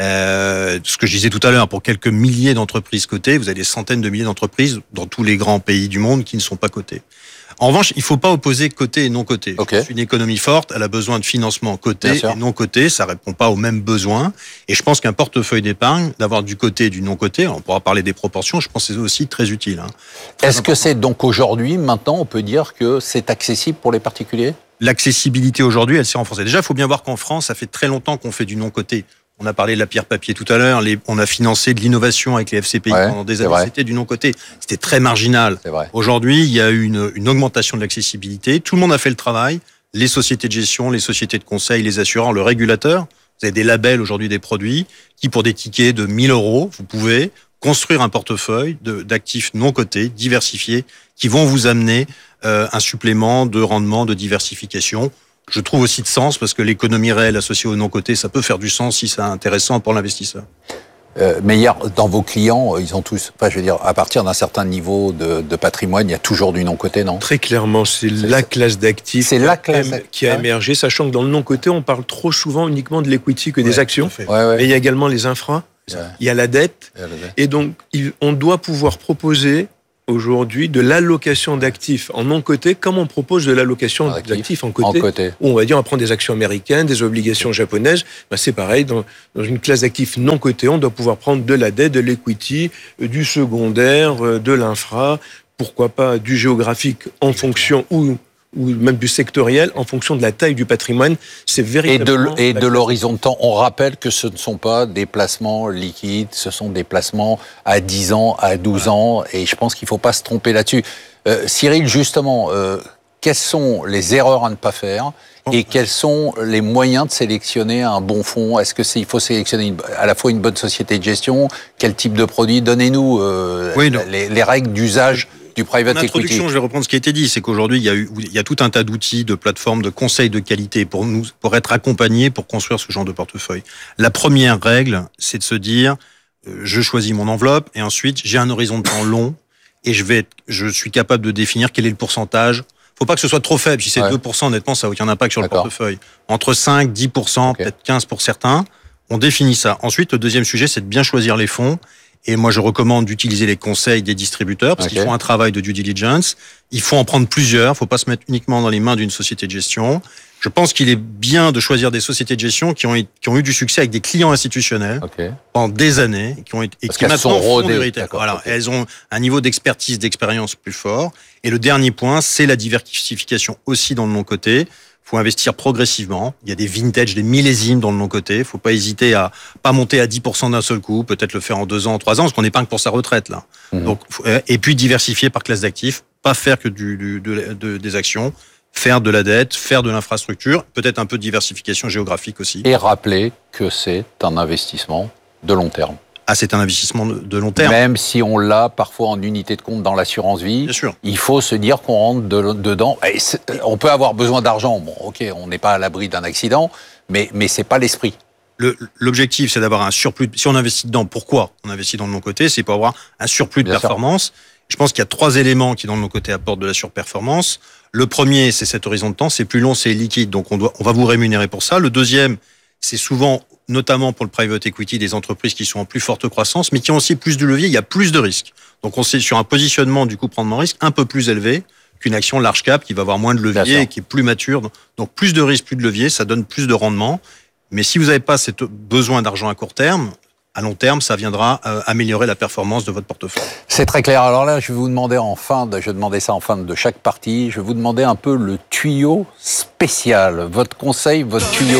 Euh, ce que je disais tout à l'heure, pour quelques milliers d'entreprises cotées, vous avez des centaines de milliers d'entreprises dans tous les grands pays du monde qui ne sont pas cotées. En revanche, il ne faut pas opposer coté et non coté.
Okay.
Une économie forte, elle a besoin de financement coté et non coté, ça ne répond pas aux mêmes besoins. Et je pense qu'un portefeuille d'épargne, d'avoir du coté et du non coté, on pourra parler des proportions, je pense que c'est aussi très utile. Hein. Très
Est-ce important. Que c'est donc aujourd'hui, maintenant, on peut dire que c'est accessible pour les particuliers ?
L'accessibilité aujourd'hui, elle s'est renforcée. Déjà, il faut bien voir qu'en France, ça fait très longtemps qu'on fait du non coté. On a parlé de la pierre papier tout à l'heure, les, on a financé de l'innovation avec les F C P I ouais, pendant des années, c'était du non-coté. C'était très marginal. Aujourd'hui, il y a eu une, une augmentation de l'accessibilité. Tout le monde a fait le travail. Les sociétés de gestion, les sociétés de conseil, les assureurs, le régulateur. Vous avez des labels aujourd'hui des produits qui, pour des tickets de mille euros, vous pouvez construire un portefeuille de, d'actifs non cotés, diversifiés, qui vont vous amener euh, un supplément de rendement, de diversification. Je trouve aussi de sens, parce que l'économie réelle associée au non coté, ça peut faire du sens si c'est intéressant pour l'investisseur.
Euh, mais hier, dans vos clients, ils ont tous, enfin, je veux dire, à partir d'un certain niveau de, de patrimoine, il y a toujours du non-coté, non?
Très clairement, c'est, c'est la classe d'actifs
c'est la classe
qui a ouais. émergé, sachant que dans le non-coté, on parle trop souvent uniquement de l'equity que ouais, des actions.
Ouais, ouais.
Mais il y a également les infras, ouais. il y a la dette, il y a la dette. Et donc, il, on doit pouvoir proposer aujourd'hui de l'allocation d'actifs en non-coté, comme on propose de l'allocation Actif, d'actifs en coté, en coté. Où on va dire on prend des actions américaines, des obligations japonaises. Ben c'est pareil, dans, dans une classe d'actifs non cotés, on doit pouvoir prendre de la dette, de l'equity, du secondaire, de l'infra, pourquoi pas du géographique en fonction ou ou même du sectoriel, en fonction de la taille du patrimoine. C'est véritablement...
Et de, et de l'horizon de temps, on rappelle que ce ne sont pas des placements liquides, ce sont des placements à dix ans, à douze voilà. ans, et je pense qu'il ne faut pas se tromper là-dessus. Euh, Cyril, justement, euh, quelles sont les erreurs à ne pas faire et quels sont les moyens de sélectionner un bon fonds? Est-ce que c'est, il faut sélectionner une, à la fois une bonne société de gestion? Quel type de produit? Donnez-nous euh, oui, les, les règles d'usage du private
en introduction,
equity.
Je vais reprendre ce qui a été dit, c'est qu'aujourd'hui, il y a eu, il y a tout un tas d'outils, de plateformes, de conseils de qualité pour nous, pour être accompagnés, pour construire ce genre de portefeuille. La première règle, c'est de se dire, euh, je choisis mon enveloppe et ensuite, j'ai un horizon de temps long et je vais être, je suis capable de définir quel est le pourcentage. Faut pas que ce soit trop faible. Si c'est ouais. deux pour cent, honnêtement, ça n'a aucun impact sur D'accord. le portefeuille. Entre cinq, dix pour cent, okay. peut-être quinze pour certains. On définit ça. Ensuite, le deuxième sujet, c'est de bien choisir les fonds. Et moi, je recommande d'utiliser les conseils des distributeurs parce okay. qu'ils font un travail de due diligence. Il faut en prendre plusieurs. Il faut pas se mettre uniquement dans les mains d'une société de gestion. Je pense qu'il est bien de choisir des sociétés de gestion qui ont, qui ont eu du succès avec des clients institutionnels okay. pendant des années qui ont été, et qui maintenant font du retail. Voilà. Okay. Elles ont un niveau d'expertise, d'expérience plus fort. Et le dernier point, c'est la diversification aussi dans le non-coté. Il faut investir progressivement. Il y a des vintage, des millésimes dans le non-coté. Il ne faut pas hésiter à pas monter à dix pour cent d'un seul coup, peut-être le faire en deux ans, en trois ans, parce qu'on épargne pour sa retraite là. Mmh. Donc, et puis diversifier par classe d'actifs, pas faire que du, du, de, de, des actions, faire de la dette, faire de l'infrastructure, peut-être un peu de diversification géographique aussi.
Et rappeler que c'est un investissement de long terme.
Ah, c'est un investissement de long terme.
Même si on l'a parfois en unité de compte dans l'assurance vie, Bien sûr. Il faut se dire qu'on rentre de, dedans. Et on peut avoir besoin d'argent. Bon, ok, on n'est pas à l'abri d'un accident, mais mais c'est pas l'esprit.
Le, l'objectif, c'est d'avoir un surplus. Si on investit dedans, pourquoi on investit dans le non-coté? C'est pour avoir un surplus de Bien performance. Sûr. Je pense qu'il y a trois éléments qui, dans le non-coté, apportent de la surperformance. Le premier, c'est cet horizon de temps. C'est plus long, c'est liquide. Donc, on doit, on va vous rémunérer pour ça. Le deuxième, c'est souvent, notamment pour le private equity, des entreprises qui sont en plus forte croissance, mais qui ont aussi plus de levier, il y a plus de risques. Donc on sait sur un positionnement du coup prendre risque un peu plus élevé qu'une action large cap qui va avoir moins de levier et qui est plus mature. Donc plus de risques, plus de levier, ça donne plus de rendement. Mais si vous n'avez pas cet besoin d'argent à court terme, à long terme, ça viendra euh, améliorer la performance de votre portefeuille.
C'est très clair. Alors là, je vais vous demander en fin de, je vais demander ça en fin de chaque partie, je vais vous demander un peu le tuyau spécial, votre conseil, votre tuyau.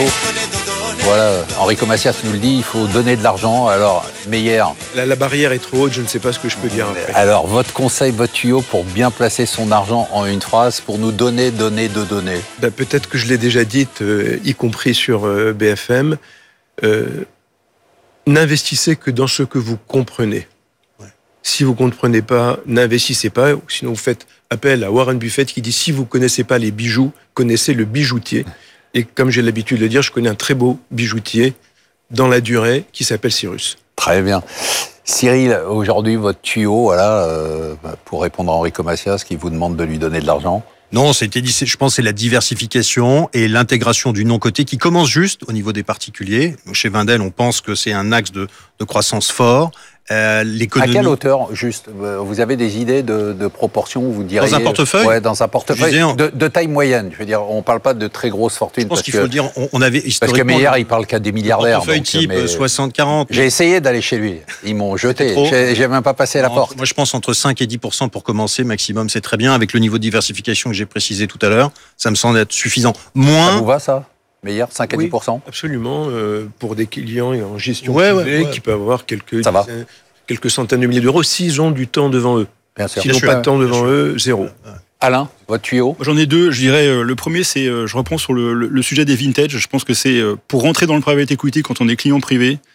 Voilà, Enrico Macias nous le dit, il faut donner de l'argent. Alors, Meyer.
La, la barrière est trop haute, je ne sais pas ce que je peux dire après.
Alors, votre conseil, votre tuyau pour bien placer son argent en une phrase, pour nous donner, donner, de donner.
Ben, peut-être que je l'ai déjà dite, euh, y compris sur euh, B F M. Euh, n'investissez que dans ce que vous comprenez. Ouais. Si vous ne comprenez pas, n'investissez pas. Sinon, vous faites appel à Warren Buffett qui dit si vous ne connaissez pas les bijoux, connaissez le bijoutier. Et comme j'ai l'habitude de le dire, je connais un très beau bijoutier dans la durée qui s'appelle Cyrus.
Très bien. Cyril, aujourd'hui, votre tuyau, voilà, euh, pour répondre à Enrico Macias qui vous demande de lui donner de l'argent.
Non, c'était dit, je pense, c'est la diversification et l'intégration du non-coté qui commence juste au niveau des particuliers. Chez Wendel, on pense que c'est un axe de, de croissance fort. Euh, l'économie...
À quelle hauteur, juste, vous avez des idées de, de proportions, vous diriez?
Dans un portefeuille?
Ouais, dans un portefeuille en... de, de taille moyenne. Je veux dire, on ne parle pas de très grosses fortunes.
Je pense
parce
qu'il
que,
faut dire, on, on avait historiquement...
Parce que Meyer, il parle qu'à des milliardaires.
Portefeuille
donc,
type
mais...
soixante quarante.
J'ai essayé d'aller chez lui. Ils m'ont jeté. J'ai, j'ai même pas passé non, la porte.
Moi, je pense entre cinq et dix pour cent pour commencer, maximum, c'est très bien. Avec le niveau de diversification que j'ai précisé tout à l'heure, ça me semble être suffisant. Moins...
Ça vous va, ça? Meilleur, cinq à dix pour cent?
Oui, absolument. Euh, pour des clients en gestion
ouais,
privée
ouais, ouais.
qui peuvent avoir quelques...
Ça va.
quelques centaines de milliers d'euros, s'ils ont du temps devant eux.
Bien sûr.
S'ils n'ont pas de temps devant eux, zéro.
Alain, votre tuyau?
J'en ai deux. Je dirais, euh, le premier, c'est, euh, je reprends sur le, le, le sujet des vintage. Je pense que c'est, euh, pour rentrer dans le private equity quand on est client privé,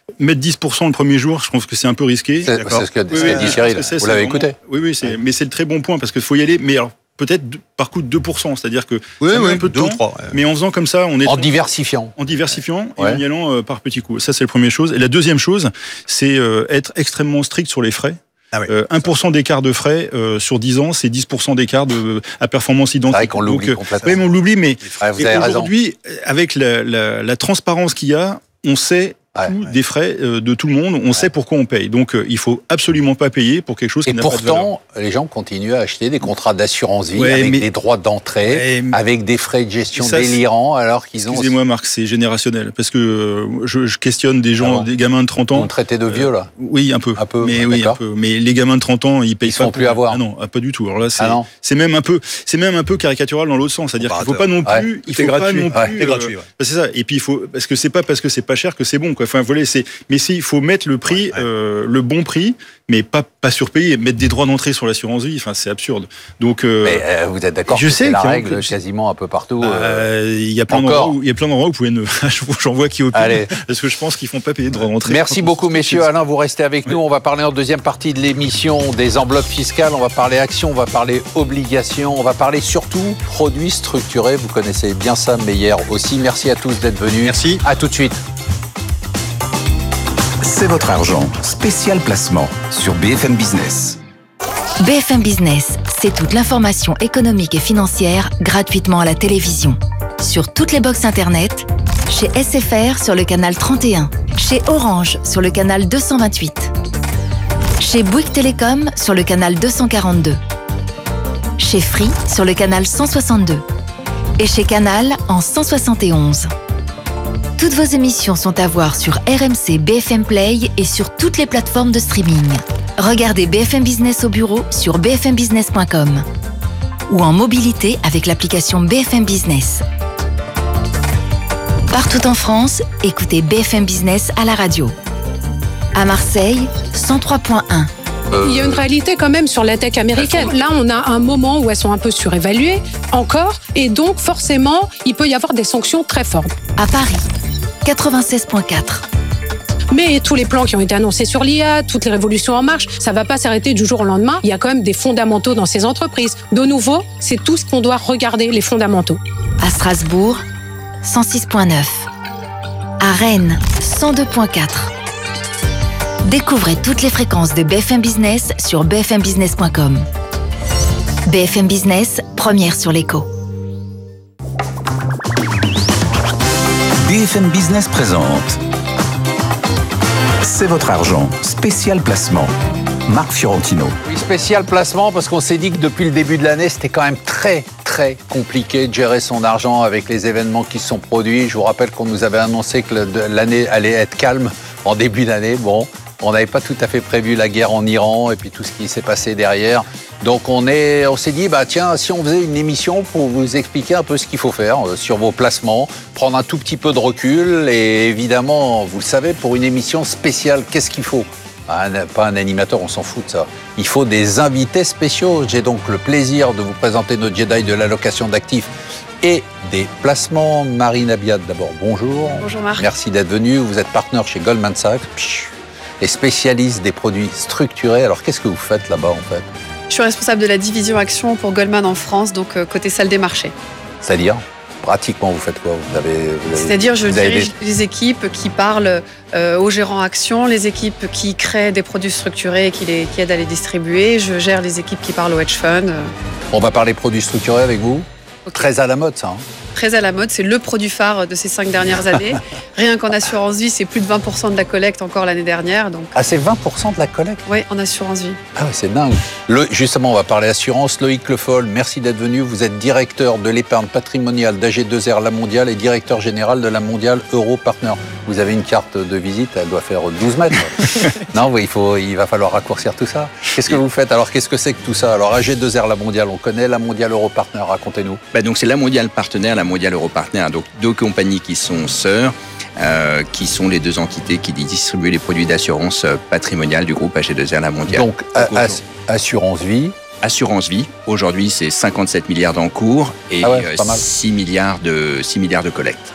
mettre dix pour cent le premier jour, je trouve que c'est un peu risqué.
C'est, c'est ce qu'a oui, oui, dit Cyril. C'est, Vous l'avez vraiment, écouté.
Oui, oui, c'est, mais c'est le très bon point parce qu'il faut y aller. Mais alors, peut-être par coup de deux pour cent, c'est-à-dire que
oui,
ça met
oui,
un peu de temps,
trois, ouais.
mais en faisant comme ça, on est
en diversifiant,
en diversifiant
ouais.
et en y allant euh, par petits coups. Ça, c'est la première chose. Et la deuxième chose, c'est euh, être extrêmement strict sur les frais. Ah oui, euh, un pour cent d'écart de frais euh, sur dix ans, c'est dix pour cent d'écart de, à performance identique.
C'est vrai qu'on l'oublie
Donc,
complètement.
Oui, mais on l'oublie, mais
frères, vous avez
aujourd'hui, raison. Avec la, la, la transparence qu'il y a, on sait ouais, tout ouais. des frais euh, de tout le monde, on ouais. sait pourquoi on paye. Donc, euh, il faut absolument pas payer pour quelque chose qui
et
n'a pas de valeur.
Et pourtant, les gens continuent à acheter des contrats d'assurance vie
ouais,
avec
mais...
des droits d'entrée, ouais, avec des frais de gestion ça, délirants, alors qu'ils ont...
Excusez-moi, Marc, c'est générationnel, parce que euh, je, je questionne des gens, ah bon. des gamins de trente ans...
Vous me traitez de vieux, là
euh, Oui, un peu.
Un peu,
mais, oui, un peu. Mais les gamins de trente ans, ils payent
ils
pas...
Ils ne plus avoir.
Ah non, pas du tout. Alors là, c'est,
ah
c'est, même un peu, c'est même un peu caricatural dans l'autre sens. C'est-à-dire bah, qu'il ne faut pas non plus...
Ouais.
Il faut
pas
gratuit.
non
plus...
Ouais. C'est gratuit,
ouais. C'est ça. Et puis, il faut... Parce que c'est pas parce que c'est pas cher que c'est bon, quoi. Enfin, voilà, c'est... Mais il faut mettre le prix, ouais, ouais. Euh, le bon prix, mais pas, pas surpayer, mettre des droits d'entrée sur l'assurance vie, enfin, c'est absurde. Donc, euh,
mais euh, vous êtes d'accord
je
que
sais
c'est la
qu'il
règle
a...
quasiment un peu partout. Il
euh, y a plein d'endroits où, il y a plein d'endroits où vous pouvez ne... J'en vois qui opinent, parce que je pense qu'ils font pas payer de droits d'entrée.
Merci beaucoup, messieurs. Alain, vous restez avec ouais. nous. On va parler en deuxième partie de l'émission des enveloppes fiscales. On va parler actions, on va parler obligations, on va parler surtout produits structurés. Vous connaissez bien ça, mais hier aussi. Merci à tous d'être venus.
Merci.
À tout de suite.
C'est votre argent. Spécial placement sur B F M Business.
B F M Business, c'est toute l'information économique et financière gratuitement à la télévision. Sur toutes les box internet, chez S F R sur le canal trente et un, chez Orange sur le canal deux cent vingt-huit, chez Bouygues Télécom sur le canal deux cent quarante-deux, chez Free sur le canal cent soixante-deux et chez Canal en cent soixante et onze. Toutes vos émissions sont à voir sur R M C B F M Play et sur toutes les plateformes de streaming. Regardez B F M Business au bureau sur b f m business point com ou en mobilité avec l'application B F M Business. Partout en France, écoutez B F M Business à la radio. À Marseille, cent trois point un.
Il y a une réalité quand même sur la tech américaine. Là, on a un moment où elles sont un peu surévaluées, encore, et donc forcément, il peut y avoir des sanctions très fortes.
À Paris, quatre-vingt-seize point quatre.
Mais tous les plans qui ont été annoncés sur l'I A, toutes les révolutions en marche, ça ne va pas s'arrêter du jour au lendemain. Il y a quand même des fondamentaux dans ces entreprises. De nouveau, c'est tout ce qu'on doit regarder, les fondamentaux.
À Strasbourg, cent six point neuf. À Rennes, cent deux point quatre. Découvrez toutes les fréquences de B F M Business sur b f m business point com. B F M Business, première sur l'écho.
B F M Business présente C'est votre argent, spécial placement. Marc Fiorentino.
Oui, spécial placement parce qu'on s'est dit que depuis le début de l'année, c'était quand même très, très compliqué de gérer son argent avec les événements qui se sont produits. Je vous rappelle qu'on nous avait annoncé que l'année allait être calme en début d'année. Bon, on n'avait pas tout à fait prévu la guerre en Iran et puis tout ce qui s'est passé derrière. Donc on, est, on s'est dit, bah tiens, si on faisait une émission pour vous expliquer un peu ce qu'il faut faire sur vos placements, prendre un tout petit peu de recul et évidemment, vous le savez, pour une émission spéciale, qu'est-ce qu'il faut ? Un, pas un animateur, on s'en fout de ça. Il faut des invités spéciaux. J'ai donc le plaisir de vous présenter nos Jedi de l'allocation d'actifs et des placements. Marine Abiad, d'abord, bonjour.
Bonjour Marc.
Merci d'être venu. Vous êtes partenaire chez Goldman Sachs et spécialiste des produits structurés. Alors, qu'est-ce que vous faites là-bas, en fait ?
Je suis responsable de la division action pour Goldman en France, donc euh, côté salle des marchés.
C'est-à-dire ? Pratiquement, vous faites quoi ? vous avez, vous avez,
C'est-à-dire, je dirige
des...
les équipes qui parlent euh, aux gérants actions, les équipes qui créent des produits structurés et qui, les, qui aident à les distribuer. Je gère les équipes qui parlent aux hedge funds.
On va parler produits structurés avec vous. Okay. Très à la mode, ça. Hein.
Très à la mode, c'est le produit phare de ces cinq dernières années. Rien qu'en assurance vie, c'est plus de vingt pour cent de la collecte encore l'année dernière. Donc...
Ah, c'est vingt pour cent de la collecte ?
Oui, en assurance vie.
Ah oui, c'est dingue. Le, justement, on va parler assurance. Loïc Le Foll, merci d'être venu. Vous êtes directeur de l'épargne patrimoniale d'A G deux R La Mondiale et directeur général de la Mondiale Euro Partner. Vous avez une carte de visite, elle doit faire douze mètres. Non, oui, il, faut, il va falloir raccourcir tout ça. Qu'est-ce que vous faites ? Alors, qu'est-ce que c'est que tout ça ? Alors, A G deux R La Mondiale, on connaît la Mondiale Euro Partner, racontez-nous.
Bah donc, c'est la Mondiale Partenaire, la Mondiale Euro Partner. Donc, deux compagnies qui sont sœurs, euh, qui sont les deux entités qui distribuent les produits d'assurance patrimoniale du groupe A G deux R La Mondiale.
Donc, ass- assurance vie.
Assurance vie. Aujourd'hui, c'est cinquante-sept milliards d'encours et ah ouais, six milliards de, six milliards de collecte.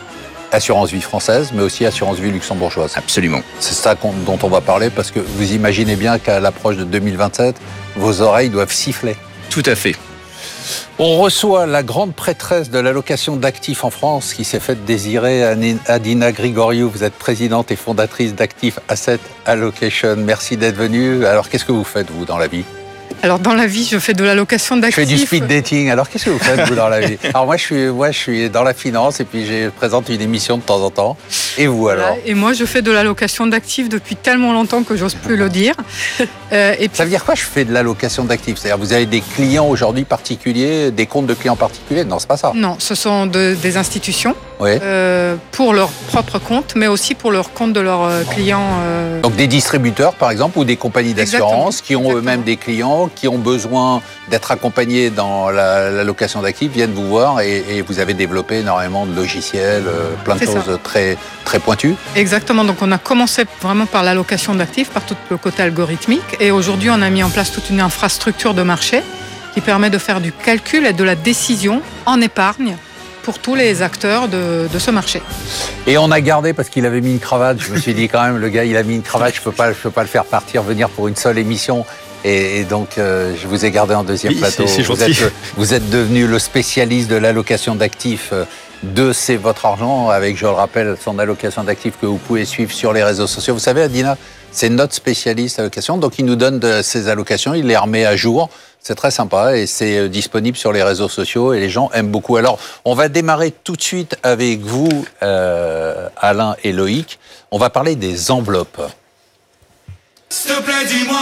Assurance vie française, mais aussi assurance vie luxembourgeoise.
Absolument.
C'est ça qu'on, dont on va parler, parce que vous imaginez bien qu'à l'approche de deux mille vingt-sept, vos oreilles doivent siffler.
Tout à fait.
On reçoit la grande prêtresse de l'allocation d'actifs en France qui s'est faite désirer, Adina Grigoriou. Vous êtes présidente et fondatrice d'Active Asset Allocation. Merci d'être venue. Alors, qu'est-ce que vous faites, vous, dans la vie ?
Alors, dans la vie, je fais de l'allocation d'actifs.
Je fais du speed dating. Alors, qu'est-ce que vous faites, vous, dans la vie ? Alors, moi je, suis, moi, je suis dans la finance et puis je présente une émission de temps en temps. Et vous, alors ?
Voilà. Et moi, je fais de l'allocation d'actifs depuis tellement longtemps que j'ose plus le dire.
Euh, et puis... Ça veut dire quoi, je fais de l'allocation d'actifs ? C'est-à-dire, vous avez des clients aujourd'hui particuliers, des comptes de clients particuliers ? Non, c'est pas ça.
Non, ce sont de, des institutions
oui.
euh, pour leur propre compte, mais aussi pour leur compte de leurs euh, clients. Euh...
Donc, des distributeurs, par exemple, ou des compagnies d'assurance
Exactement.
qui ont
Exactement.
eux-mêmes des clients qui ont besoin d'être accompagnés dans la, la location d'actifs, viennent vous voir et, et vous avez développé énormément de logiciels, euh, plein de
C'est
choses
ça.
très, très pointues.
Exactement, donc on a commencé vraiment par l'allocation d'actifs, par tout le côté algorithmique, et aujourd'hui on a mis en place toute une infrastructure de marché qui permet de faire du calcul et de la décision en épargne pour tous les acteurs de, de ce marché.
Et on a gardé, parce qu'il avait mis une cravate, je me suis dit quand même, le gars il a mis une cravate, je peux pas, je peux pas le faire partir, venir pour une seule émission. Et, et donc, euh, je vous ai gardé en deuxième
oui,
plateau.
C'est, c'est
vous,
gentil.
êtes, vous êtes devenu le spécialiste de l'allocation d'actifs de C'est Votre Argent, avec, je le rappelle, son allocation d'actifs que vous pouvez suivre sur les réseaux sociaux. Vous savez, Adina, c'est notre spécialiste allocation, donc il nous donne de ses allocations, il les remet à jour. C'est très sympa et c'est disponible sur les réseaux sociaux et les gens aiment beaucoup. Alors, on va démarrer tout de suite avec vous, euh, Alain et Loïc. On va parler des enveloppes.
S'il te plaît, dis-moi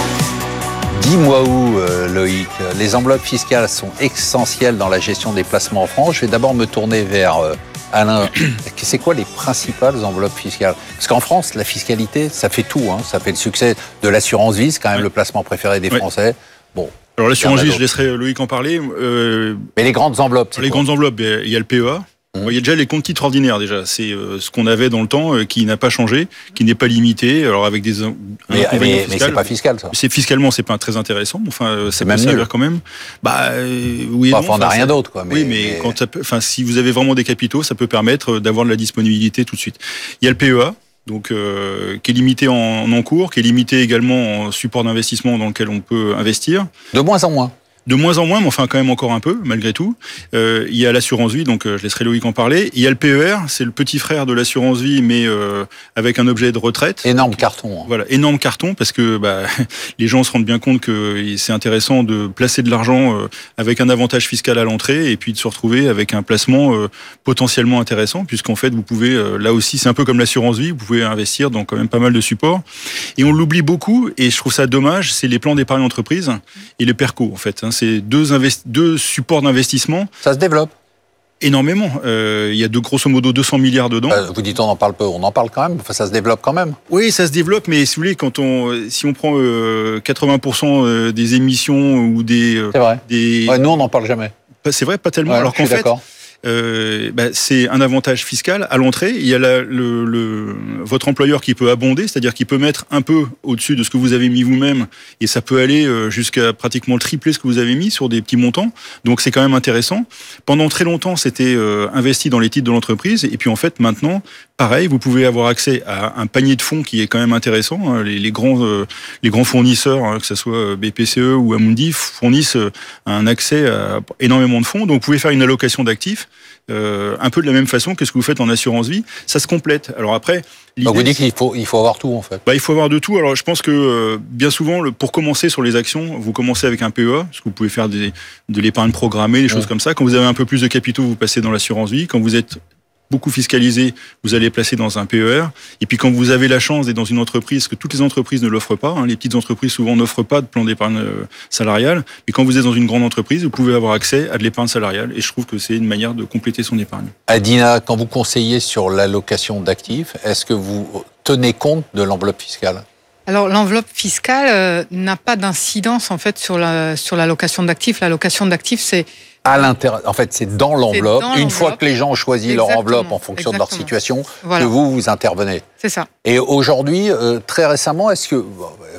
où.
Dis-moi où, euh, Loïc. Les enveloppes fiscales sont essentielles dans la gestion des placements en France. Je vais d'abord me tourner vers euh, Alain. C'est quoi les principales enveloppes fiscales ? Parce qu'en France, la fiscalité, ça fait tout. Hein. Ça fait le succès de l'assurance vie, c'est quand même ouais. le placement préféré des ouais. Français. Bon.
Alors l'assurance vie, je laisserai Loïc en parler. Euh,
Mais les grandes enveloppes, c'est
Les
quoi ?
grandes enveloppes, il y a le P E A. Mmh. Il y a déjà les comptes titres ordinaires déjà. C'est euh, ce qu'on avait dans le temps, euh, qui n'a pas changé, qui n'est pas limité. Alors avec des
mais, mais, mais c'est pas fiscal ça.
C'est fiscalement, c'est pas très intéressant. Enfin, euh, ça
c'est
peut
même
servir
nul.
quand même. Bah euh, oui.
Enfin, on n'a rien
ça,
d'autre quoi.
Mais, oui, mais, mais... quand ça peut, enfin, si vous avez vraiment des capitaux, ça peut permettre d'avoir de la disponibilité tout de suite. Il y a le P E A. Donc, euh, qui est limité en, en encours, qui est limité également en support d'investissement dans lequel on peut investir.
De moins en moins.
De moins en moins, mais enfin quand même encore un peu, malgré tout. Euh, il y a l'assurance vie, donc euh, je laisserai Loïc en parler. Il y a le P E R, c'est le petit frère de l'assurance vie, mais euh, avec un objet de retraite.
Énorme carton. Hein.
Voilà, énorme carton, parce que bah, les gens se rendent bien compte que c'est intéressant de placer de l'argent euh, avec un avantage fiscal à l'entrée, et puis de se retrouver avec un placement euh, potentiellement intéressant, puisqu'en fait, vous pouvez, euh, là aussi, c'est un peu comme l'assurance vie, vous pouvez investir dans quand même pas mal de supports. Et on l'oublie beaucoup, et je trouve ça dommage, c'est les plans d'épargne entreprise et les PERCO, en fait. Hein. C'est deux, investi- deux supports d'investissement.
Ça se développe
énormément. Euh, il y a de grosso modo deux cents milliards dedans.
Euh, vous dites on en parle peu, on en parle quand même. Enfin, ça se développe quand même.
Oui, ça se développe, mais si vous voulez, quand on, si on prend euh, quatre-vingts pour cent des émissions ou des,
c'est vrai.
des,
ouais, nous on n'en parle jamais.
C'est vrai, pas tellement.
Ouais,
alors qu'en fait,
d'accord.
Euh, bah, c'est un avantage fiscal à l'entrée. Il y a la, le, le, votre employeur qui peut abonder, c'est-à-dire qu'il peut mettre un peu au-dessus de ce que vous avez mis vous-même, et ça peut aller jusqu'à pratiquement le tripler ce que vous avez mis sur des petits montants. Donc c'est quand même intéressant. Pendant très longtemps, c'était euh, investi dans les titres de l'entreprise, et puis en fait maintenant, pareil, vous pouvez avoir accès à un panier de fonds qui est quand même intéressant. Hein. Les, les grands, euh, les grands fournisseurs, hein, que ce soit B P C E ou Amundi, fournissent un accès à énormément de fonds. Donc vous pouvez faire une allocation d'actifs. Euh, un peu de la même façon que ce que vous faites en assurance vie, ça se complète. Alors après,
donc vous dites qu'il faut il faut avoir tout en fait.
Bah, il faut avoir de tout. Alors je pense que euh, bien souvent, le, pour commencer sur les actions, vous commencez avec un P E A, parce que vous pouvez faire des, de l'épargne programmée, des choses ouais. comme ça. Quand vous avez un peu plus de capitaux, vous passez dans l'assurance vie. Quand vous êtes beaucoup fiscalisé, vous allez placer dans un P E R. Et puis quand vous avez la chance d'être dans une entreprise, que toutes les entreprises ne l'offrent pas, hein, les petites entreprises souvent n'offrent pas de plan d'épargne salariale, mais quand vous êtes dans une grande entreprise, vous pouvez avoir accès à de l'épargne salariale. Et je trouve que c'est une manière de compléter son épargne.
Adina, quand vous conseillez sur l'allocation d'actifs, est-ce que vous tenez compte de l'enveloppe fiscale ?
Alors l'enveloppe fiscale euh, n'a pas d'incidence en fait sur la sur l'allocation d'actifs. L'allocation d'actifs, c'est
à l'intérieur. En fait, c'est dans l'enveloppe.
Dans
Une
l'enveloppe.
fois que les gens ont choisi
Exactement.
leur enveloppe en fonction
Exactement.
de leur situation,
voilà.
que vous, vous intervenez.
C'est ça.
Et aujourd'hui, euh, très récemment, est-ce que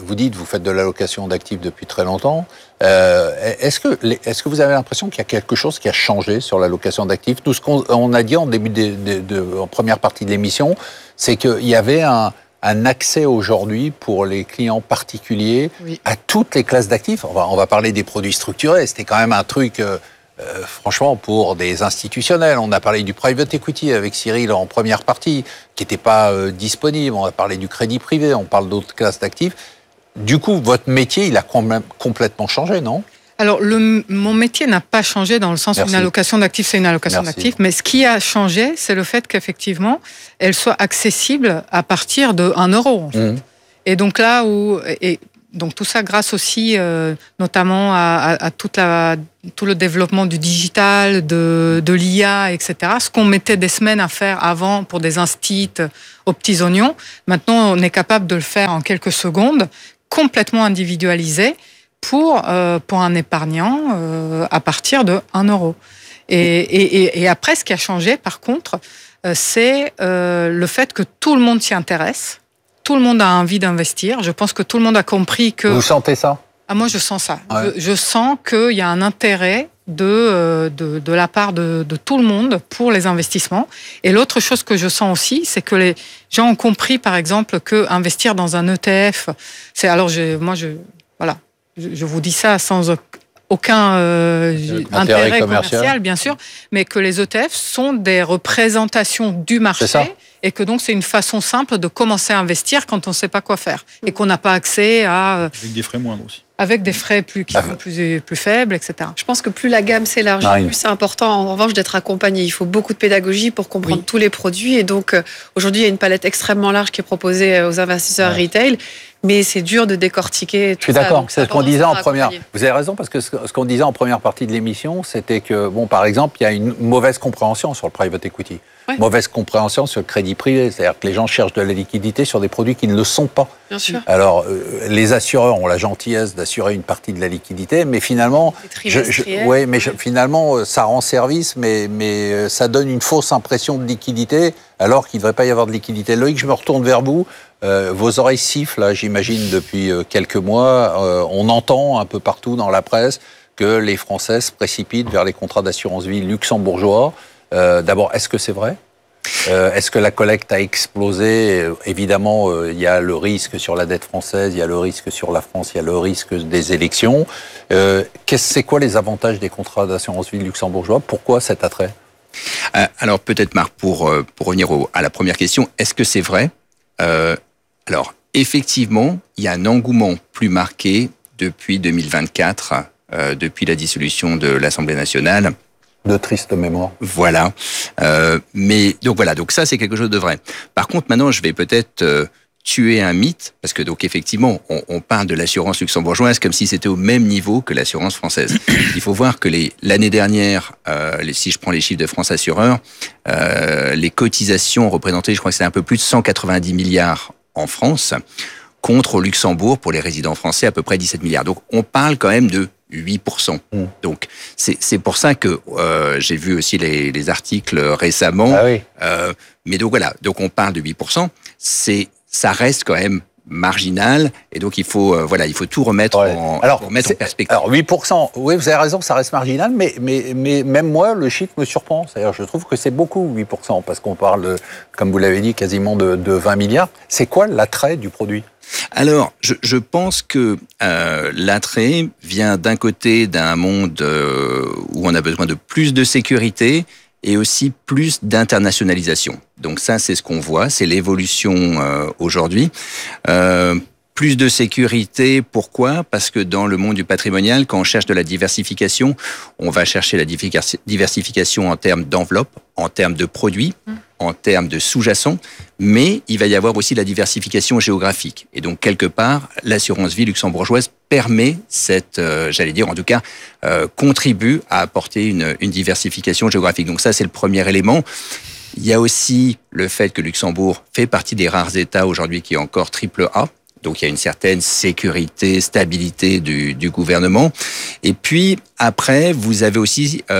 vous dites, vous faites de l'allocation d'actifs depuis très longtemps. Euh, est-ce que, est-ce que vous avez l'impression qu'il y a quelque chose qui a changé sur l'allocation d'actifs? Tout ce qu'on on a dit en début de, de, de, en première partie de l'émission, c'est qu'il y avait un, un accès aujourd'hui pour les clients particuliers oui. à toutes les classes d'actifs. On va, on va parler des produits structurés. C'était quand même un truc, euh, euh, franchement, pour des institutionnels. On a parlé du private equity avec Cyril en première partie, qui n'était pas euh, disponible. On a parlé du crédit privé. On parle d'autres classes d'actifs. Du coup, votre métier, il a complètement changé, non?
Alors, le, mon métier n'a pas changé dans le sens où une allocation d'actifs, c'est une allocation Merci. d'actifs. Mais ce qui a changé, c'est le fait qu'effectivement, elle soit accessible à partir de un euro. En fait. Mmh. Et donc là où... Et, donc tout ça grâce aussi, euh, notamment à, à, à toute la, tout le développement du digital, de, de l'I A, et cetera. Ce qu'on mettait des semaines à faire avant pour des instits aux petits oignons, maintenant on est capable de le faire en quelques secondes, complètement individualisé pour, euh, pour un épargnant euh, à partir de un euro. Et, et, et après, ce qui a changé, par contre, euh, c'est euh, le fait que tout le monde s'y intéresse. Tout le monde a envie d'investir. Je pense que tout le monde a compris que...
Vous sentez ça?
Ah, moi, je sens ça. Ouais. Je, je sens qu'il y a un intérêt de, de, de la part de, de tout le monde pour les investissements. Et l'autre chose que je sens aussi, c'est que les gens ont compris, par exemple, que investir dans un E T F, c'est... Alors, je, moi, je... Voilà. Je, je vous dis ça sans aucun euh, intérêt, intérêt commercial. commercial, bien sûr, mais que les E T F sont des représentations du marché et que donc c'est une façon simple de commencer à investir quand on ne sait pas quoi faire et qu'on n'a pas accès à...
Avec des frais moindres aussi.
Avec des frais plus, qui sont plus, plus faibles, et cetera.
Je pense que plus la gamme s'élargit, plus c'est important en revanche d'être accompagné. Il faut beaucoup de pédagogie pour comprendre oui. tous les produits. Et donc euh, aujourd'hui, il y a une palette extrêmement large qui est proposée aux investisseurs ouais. retail. Mais c'est dur de décortiquer tout ça.
Je suis d'accord, c'est ce qu'on disait en première... Vous avez raison, parce que ce qu'on disait en première partie de l'émission, c'était que, bon, par exemple, il y a une mauvaise compréhension sur le private equity. Ouais. Mauvaise compréhension sur le crédit privé. C'est-à-dire que les gens cherchent de la liquidité sur des produits qui ne le sont pas.
Bien sûr.
Alors, euh, les assureurs ont la gentillesse d'assurer une partie de la liquidité, mais finalement... Je, je, ouais, mais je, finalement, ça rend service, mais, mais ça donne une fausse impression de liquidité, alors qu'il ne devrait pas y avoir de liquidité. Loïc, je me retourne vers vous. Euh, vos oreilles sifflent, là, j'imagine, depuis euh, quelques mois. Euh, on entend un peu partout dans la presse que les Français se précipitent vers les contrats d'assurance vie luxembourgeois. Euh, d'abord, est-ce que c'est vrai ? euh, Est-ce que la collecte a explosé ? euh, Évidemment, euh, il y a le risque sur la dette française, il y a le risque sur la France, il y a le risque des élections. Euh, c'est quoi les avantages des contrats d'assurance vie luxembourgeois ? Pourquoi cet attrait ?
euh, Alors, peut-être, Marc, pour, pour revenir au, à la première question, est-ce que c'est vrai ? euh, Alors, effectivement, il y a un engouement plus marqué depuis deux mille vingt-quatre, euh, depuis la dissolution de l'Assemblée nationale.
De triste mémoire.
Voilà. Euh, mais donc voilà, donc ça c'est quelque chose de vrai. Par contre, maintenant, je vais peut-être euh, tuer un mythe, parce que donc effectivement, on, on parle de l'assurance luxembourgeoise comme si c'était au même niveau que l'assurance française. Il faut voir que les, l'année dernière, euh, les, si je prends les chiffres de France Assureur, euh, les cotisations représentaient, je crois que c'est un peu plus de cent quatre-vingt-dix milliards en France, contre au Luxembourg, pour les résidents français, à peu près dix-sept milliards. Donc, on parle quand même de huit pour cent. Mmh. Donc, c'est, c'est pour ça que euh, j'ai vu aussi les, les articles récemment.
Ah oui.
Euh, mais donc, voilà. Donc, on parle de huit pour cent. C'est, ça reste quand même marginal. Et donc, il faut, euh, voilà, il faut tout remettre, ouais. en,
alors,
remettre en perspective.
Alors, huit pour cent, oui, vous avez raison, ça reste marginal, mais, mais, mais même moi, le chiffre me surprend. C'est-à-dire, je trouve que c'est beaucoup, huit pour cent, parce qu'on parle, comme vous l'avez dit, quasiment de, de vingt milliards. C'est quoi l'attrait du produit ?
Alors, je, je pense que euh, l'attrait vient d'un côté d'un monde euh, où on a besoin de plus de sécurité et aussi plus d'internationalisation. Donc ça, c'est ce qu'on voit, c'est l'évolution euh, aujourd'hui. Euh, plus de sécurité, pourquoi ? Parce que dans le monde du patrimonial, quand on cherche de la diversification, on va chercher la diversification en termes d'enveloppe, en termes de produits, mmh. en termes de sous-jacents, mais il va y avoir aussi la diversification géographique. Et donc, quelque part, l'assurance vie luxembourgeoise permet cette, euh, j'allais dire, en tout cas, euh, contribue à apporter une, une diversification géographique. Donc ça, c'est le premier élément. Il y a aussi le fait que Luxembourg fait partie des rares États aujourd'hui qui est encore triple A. Donc, il y a une certaine sécurité, stabilité du, du gouvernement. Et puis, après, vous avez aussi euh,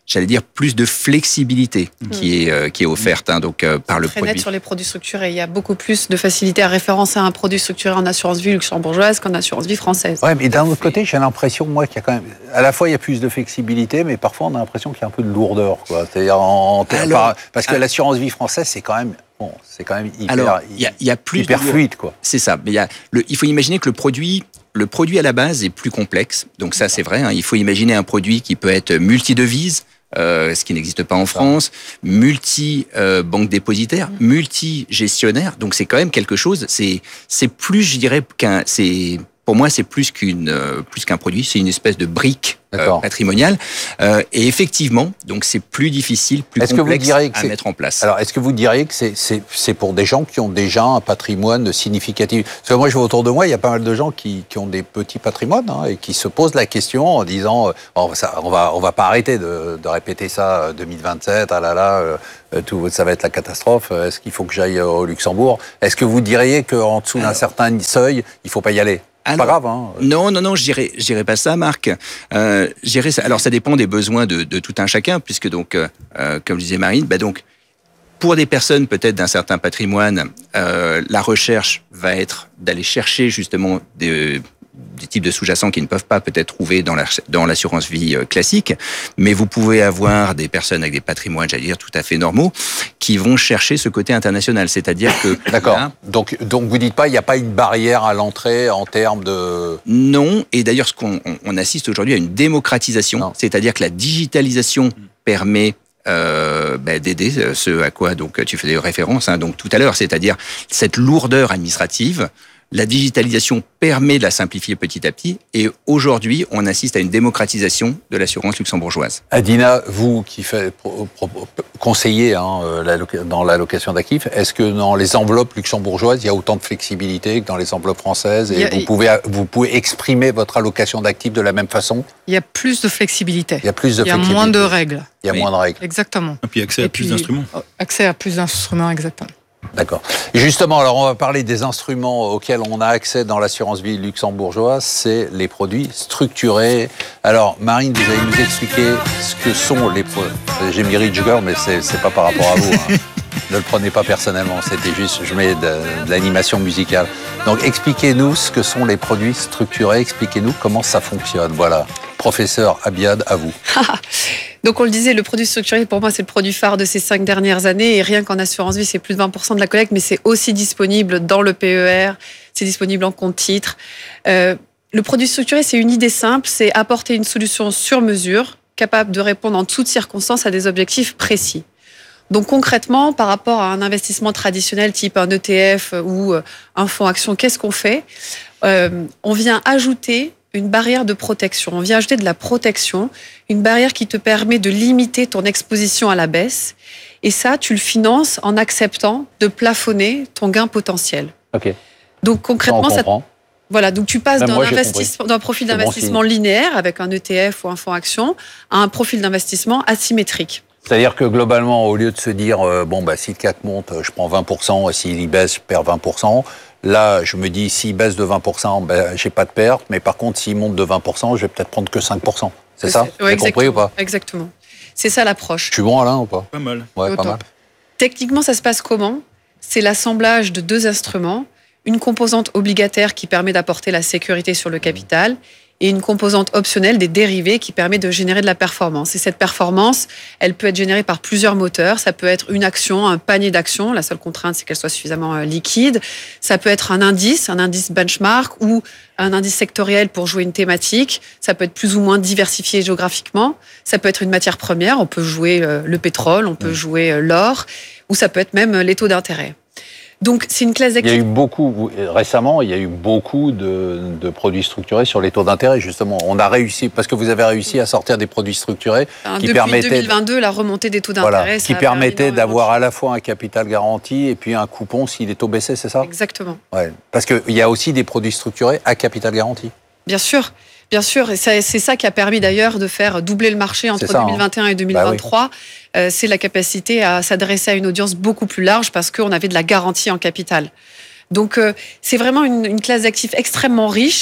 j'allais dire, plus de flexibilité mmh. qui est euh, qui est offerte hein, donc euh, par le
très
produit.
Net sur les produits structurés, il y a beaucoup plus de facilité à référencer un produit structuré en assurance vie luxembourgeoise qu'en assurance vie française.
Ouais, mais d'un autre côté, j'ai l'impression moi qu'il y a quand même, à la fois il y a plus de flexibilité, mais parfois on a l'impression qu'il y a un peu de lourdeur, quoi. C'est-à-dire en, en Alors, par, parce que alors, l'assurance vie française, c'est quand même bon, c'est quand même hyper,
alors, il y a, y a plus
hyper
de,
fluide, quoi.
C'est ça. Mais il y a le, il faut imaginer que le produit Le produit à la base est plus complexe, donc ça c'est vrai. Hein. Il faut imaginer un produit qui peut être multi-devise, euh, ce qui n'existe pas en France, multi-banque euh, dépositaire, multi-gestionnaire. Donc c'est quand même quelque chose. C'est c'est plus, je dirais, qu'un. C'est pour moi c'est plus qu'une euh, plus qu'un produit. C'est une espèce de brique euh, patrimoniale. Euh, et effectivement, donc c'est plus difficile, plus
est-ce
complexe
que vous diriez que
à mettre en place.
Alors est-ce que vous diriez que c'est c'est c'est pour des gens qui ont déjà un patrimoine significatif? Parce que moi je vois autour de moi, il y a pas mal de gens qui qui ont des petits patrimoines hein, et qui se posent la question en disant oh, ça, on va on va pas arrêter de, de répéter ça deux mille vingt-sept, ah là là, euh, tout ça va être la catastrophe. Est-ce qu'il faut que j'aille au Luxembourg? Est-ce que vous diriez qu'en dessous d'un certain seuil, il faut pas y aller?
Alors,
pas grave, hein.
Non, non, non, je dirais, je dirais pas ça, Marc. Euh, je dirais ça. Alors, ça dépend des besoins de, de tout un chacun, puisque donc, euh, comme disait Marine, bah donc, pour des personnes peut-être d'un certain patrimoine, euh, la recherche va être d'aller chercher justement des, des types de sous-jacents qu'ils ne peuvent pas peut-être trouver dans la, dans l'assurance vie classique, mais vous pouvez avoir des personnes avec des patrimoines, j'allais dire, tout à fait normaux, qui vont chercher ce côté international. C'est-à-dire que...
D'accord. Là, donc, donc, vous dites pas, il n'y a pas une barrière à l'entrée en termes de...
Non. Et d'ailleurs, ce qu'on on assiste aujourd'hui à une démocratisation. Non. C'est-à-dire que la digitalisation permet euh, bah, d'aider ce à quoi donc, tu faisais référence hein, donc, tout à l'heure. C'est-à-dire cette lourdeur administrative. La digitalisation permet de la simplifier petit à petit et aujourd'hui, on assiste à une démocratisation de l'assurance luxembourgeoise.
Adina, vous qui faites conseiller hein, dans l'allocation d'actifs, est-ce que dans les enveloppes luxembourgeoises, il y a autant de flexibilité que dans les enveloppes françaises et a, vous, pouvez, vous pouvez exprimer votre allocation d'actifs de la même façon?
Il y a plus de flexibilité.
Il y a plus de
il y a
flexibilité.
moins de règles.
Il y a
oui.
moins de règles.
Exactement.
Et puis accès à
et
plus
puis,
d'instruments.
Accès à plus d'instruments, exactement.
D'accord. Et justement, alors on va parler des instruments auxquels on a accès dans l'assurance vie luxembourgeoise, c'est les produits structurés. Alors, Marine, vous allez nous expliquer ce que sont les produits. J'ai mis Rich Girl, mais c'est, c'est pas par rapport à vous. Hein. Ne le prenez pas personnellement, c'était juste, je mets de, de l'animation musicale. Donc, expliquez-nous ce que sont les produits structurés, expliquez-nous comment ça fonctionne. Voilà. Professeur Abiad, à vous.
Donc on le disait, le produit structuré, pour moi, c'est le produit phare de ces cinq dernières années. Et rien qu'en assurance vie, c'est plus de vingt pour cent de la collecte, mais c'est aussi disponible dans le P E R, c'est disponible en compte titre. Euh, le produit structuré, c'est une idée simple, c'est apporter une solution sur mesure, capable de répondre en toutes circonstances à des objectifs précis. Donc concrètement, par rapport à un investissement traditionnel type un E T F ou un fonds action, qu'est-ce qu'on fait ? euh, On vient ajouter une barrière de protection. On vient ajouter de la protection, une barrière qui te permet de limiter ton exposition à la baisse. Et ça, tu le finances en acceptant de plafonner ton gain potentiel.
Ok.
Donc concrètement, ça.
ça
Voilà, donc tu passes
Même
d'un,
moi,
investissement, d'un profil
c'est
d'investissement
bon
linéaire avec un E T F ou un fonds action à un profil d'investissement asymétrique.
C'est-à-dire que globalement, au lieu de se dire, euh, bon, bah, si le C A C monte, je prends vingt pour cent, et s'il baisse, je perds vingt pour cent. Là, je me dis, s'il baisse de vingt pour cent, ben, j'ai pas de perte. Mais par contre, s'il monte de vingt pour cent, je vais peut-être prendre que cinq pour cent. C'est, c'est ça? Vous avez compris ou pas?
Exactement. C'est ça l'approche.
Je suis bon, Alain, ou pas?
Pas mal.
Ouais, pas mal.
Techniquement, ça se passe comment? C'est l'assemblage de deux instruments. Une composante obligataire qui permet d'apporter la sécurité sur le capital et une composante optionnelle des dérivés qui permet de générer de la performance. Et cette performance, elle peut être générée par plusieurs moteurs. Ça peut être une action, un panier d'actions. La seule contrainte, c'est qu'elle soit suffisamment liquide. Ça peut être un indice, un indice benchmark ou un indice sectoriel pour jouer une thématique. Ça peut être plus ou moins diversifié géographiquement. Ça peut être une matière première. On peut jouer le pétrole, on peut jouer l'or, ou ça peut être même les taux d'intérêt. Donc, c'est une classe d'actifs.
Il y a eu beaucoup, récemment, il y a eu beaucoup de, de produits structurés sur les taux d'intérêt, justement. On a réussi, parce que vous avez réussi à sortir des produits structurés
enfin,
qui
depuis
permettaient.
deux mille vingt-deux, la remontée des taux d'intérêt.
Voilà, qui permettait d'avoir à la fois un capital garanti et puis un coupon si les taux baissaient, c'est ça?
Exactement.
Ouais. Parce qu'il y a aussi des produits structurés à capital garanti.
Bien sûr. Bien sûr, et c'est ça qui a permis d'ailleurs de faire doubler le marché entre ça, deux mille vingt et un hein. et deux mille vingt-trois. Bah oui. euh, c'est la capacité à s'adresser à une audience beaucoup plus large parce qu'on avait de la garantie en capital. Donc, euh, c'est vraiment une, une classe d'actifs extrêmement riche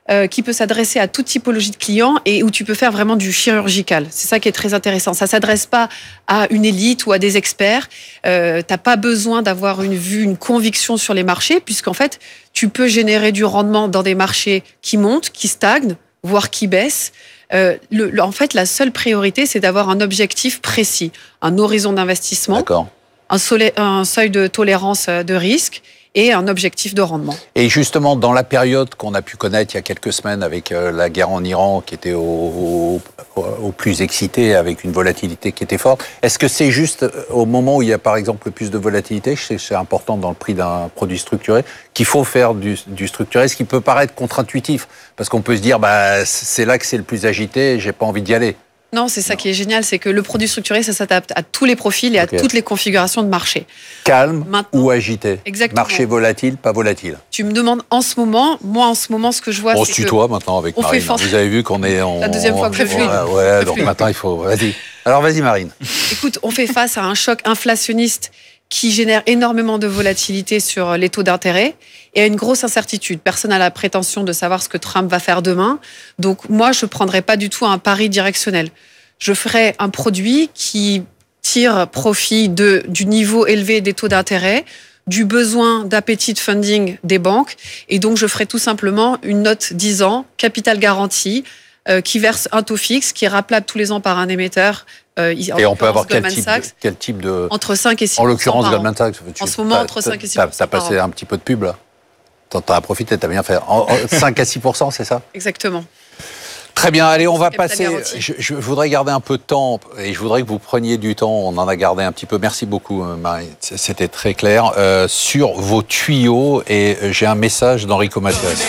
euh, qui peut s'adresser à toute typologie de clients et où tu peux faire vraiment du chirurgical. C'est ça qui est très intéressant. Ça s'adresse pas à une élite ou à des experts. Euh, t'as pas besoin d'avoir une vue, une conviction sur les marchés, puisqu'en fait, tu peux générer du rendement dans des marchés qui montent, qui stagnent, voire qui baissent. Euh, le, le, en fait, la seule priorité, c'est d'avoir un objectif précis, un horizon d'investissement, un, solé, un seuil de tolérance de risque et un objectif de rendement.
Et justement, dans la période qu'on a pu connaître il y a quelques semaines avec la guerre en Iran, qui était au, au, au plus excité, avec une volatilité qui était forte, est-ce que c'est juste au moment où il y a par exemple le plus de volatilité, c'est important dans le prix d'un produit structuré, qu'il faut faire du, du structuré, ce qui peut paraître contre-intuitif, parce qu'on peut se dire, bah, c'est là que c'est le plus agité, j'ai pas envie d'y aller.
Non, c'est ça qui est génial, c'est que le produit structuré, ça s'adapte à tous les profils et okay. à toutes les configurations de marché.
Calme Maintenant, ou agité.
Exactement.
Marché volatile, pas volatile.
Tu me demandes en ce moment, moi en ce moment, ce que je vois,
on
c'est
se tutoie maintenant avec Marine.
Force...
Vous avez vu qu'on est en...
La deuxième fois que je
ouais, ouais, donc maintenant il faut... Vas-y. Alors vas-y Marine.
Écoute, on fait face à un choc inflationniste qui génère énormément de volatilité sur les taux d'intérêt et à une grosse incertitude. Personne n'a la prétention de savoir ce que Trump va faire demain. Donc moi, je ne prendrais pas du tout un pari directionnel. Je ferais un produit qui tire profit de, du niveau élevé des taux d'intérêt, du besoin d'appétit de funding des banques. Et donc, je ferais tout simplement une note dix ans, capital garanti, euh, qui verse un taux fixe, qui est rappelable tous les ans par un émetteur.
Euh, et on peut avoir quel type, de, quel type de...
Entre cinq et six
En l'occurrence, Goldman Sachs.
Tu, en ce moment, entre cinq et six pour cent.
Tu as passé un petit peu de pub, là. T'en as profité, tu as bien fait. En, en cinq à six pour cent, c'est ça?
Exactement.
Très bien, allez, on va passer. Je, je voudrais garder un peu de temps et je voudrais que vous preniez du temps. On en a gardé un petit peu. Merci beaucoup, Marie. C'était très clair. Euh, sur vos tuyaux, et j'ai un message d'Enrico Macias.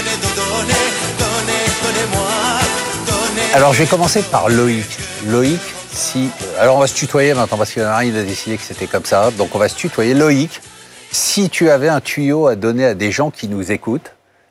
Alors, je vais commencer par Loïc. Loïc, si. Alors, on va se tutoyer maintenant parce que Marie a décidé que c'était comme ça. Donc, on va se tutoyer. Loïc, si tu avais un tuyau à donner à des gens qui nous écoutent,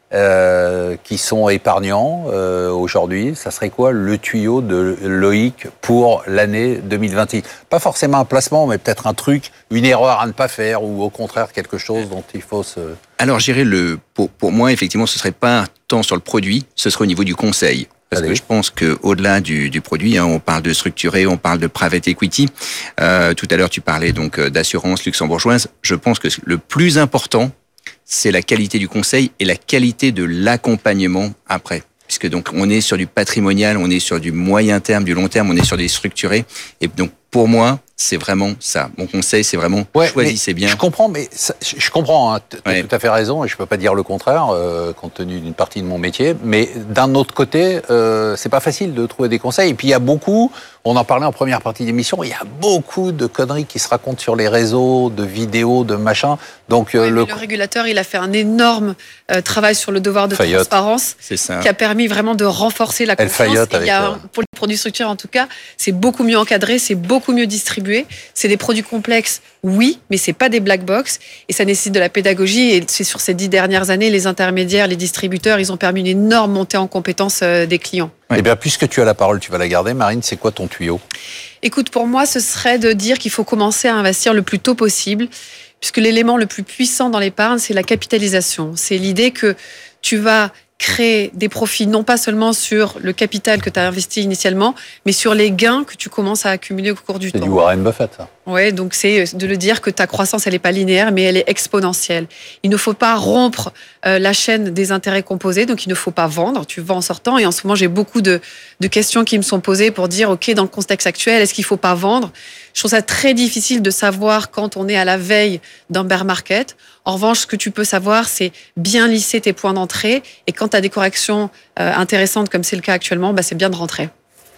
Euh, qui sont épargnants euh, aujourd'hui, ça serait quoi le tuyau de Loïc pour l'année deux mille vingt-six? Pas forcément un placement, mais peut-être un truc, une erreur à ne pas faire, ou au contraire quelque chose dont il faut se...
Alors, j'irais le pour, pour moi, effectivement, ce serait pas tant sur le produit, ce serait au niveau du conseil. Parce Allez. que je pense qu'au-delà du, du produit, hein, on parle de structuré, on parle de private equity. Euh, tout à l'heure, tu parlais donc d'assurance luxembourgeoise. Je pense que le plus important, c'est la qualité du conseil et la qualité de l'accompagnement après. Puisque donc on est sur du patrimonial, on est sur du moyen terme, du long terme, on est sur des structurés. Et donc pour moi, c'est vraiment ça. Mon conseil, c'est vraiment ouais, choisissez bien.
Je comprends, mais ça, je comprends. Hein, tu as ouais. tout à fait raison, et je peux pas dire le contraire, euh, compte tenu d'une partie de mon métier. Mais d'un autre côté, euh, c'est pas facile de trouver des conseils. Et puis il y a beaucoup. On en parlait en première partie d'émission. Il y a beaucoup de conneries qui se racontent sur les réseaux, de vidéos, de machins. Donc
oui,
le...
le régulateur, il a fait un énorme euh, travail sur le devoir de
Fayotte.
transparence,
c'est ça.
qui a permis vraiment de renforcer la
Elle
confiance.
Il
y a,
euh...
pour les produits structurés, en tout cas, c'est beaucoup mieux encadré, c'est beaucoup mieux distribué. C'est des produits complexes, oui, mais c'est pas des black box, et ça nécessite de la pédagogie. Et c'est sur ces dix dernières années, les intermédiaires, les distributeurs, ils ont permis une énorme montée en compétences euh, des clients.
Ouais. Eh bien, puisque tu as la parole, tu vas la garder. Marine, c'est quoi ton tuyau?
Écoute, pour moi, ce serait de dire qu'il faut commencer à investir le plus tôt possible, puisque l'élément le plus puissant dans l'épargne, c'est la capitalisation. C'est l'idée que tu vas créer des profits non pas seulement sur le capital que tu as investi initialement, mais sur les gains que tu commences à accumuler au cours du
c'est
temps.
C'est du Warren Buffett, ça.
Oui, donc c'est de le dire que ta croissance, elle n'est pas linéaire, mais elle est exponentielle. Il ne faut pas rompre euh, la chaîne des intérêts composés, donc il ne faut pas vendre, tu vends en sortant. Et en ce moment, j'ai beaucoup de, de questions qui me sont posées pour dire, OK, dans le contexte actuel, est-ce qu'il ne faut pas vendre? Je trouve ça très difficile de savoir quand on est à la veille d'un bear market. En revanche, ce que tu peux savoir, c'est bien lisser tes points d'entrée. Et quand tu as des corrections euh, intéressantes, comme c'est le cas actuellement, bah, c'est bien de rentrer.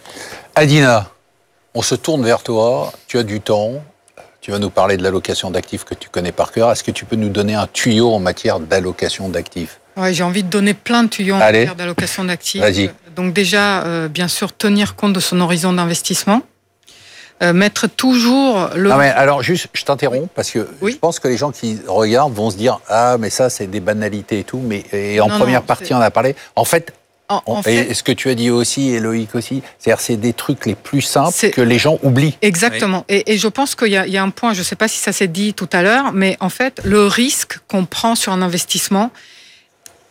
Adina, on se tourne vers toi. Tu as du temps. Tu vas nous parler de l'allocation d'actifs que tu connais par cœur. Est-ce que tu peux nous donner un tuyau en matière d'allocation d'actifs?
Ouais, j'ai envie de donner plein de tuyaux en
Allez.
matière d'allocation d'actifs.
Vas-y.
Donc déjà, euh, bien sûr, tenir compte de son horizon d'investissement. Euh, mettre toujours le...
Non mais alors juste, je t'interromps oui. parce que oui. je pense que les gens qui regardent vont se dire ah mais ça c'est des banalités et tout, mais et en non, première non, partie c'est... on a parlé. En fait, en, en on, fait... et ce que tu as dit aussi et Loïc aussi, c'est-à-dire c'est des trucs les plus simples c'est... que les gens oublient.
Exactement. Oui. Et, et je pense qu'il y a, il y a un point, je ne sais pas si ça s'est dit tout à l'heure, mais en fait le risque qu'on prend sur un investissement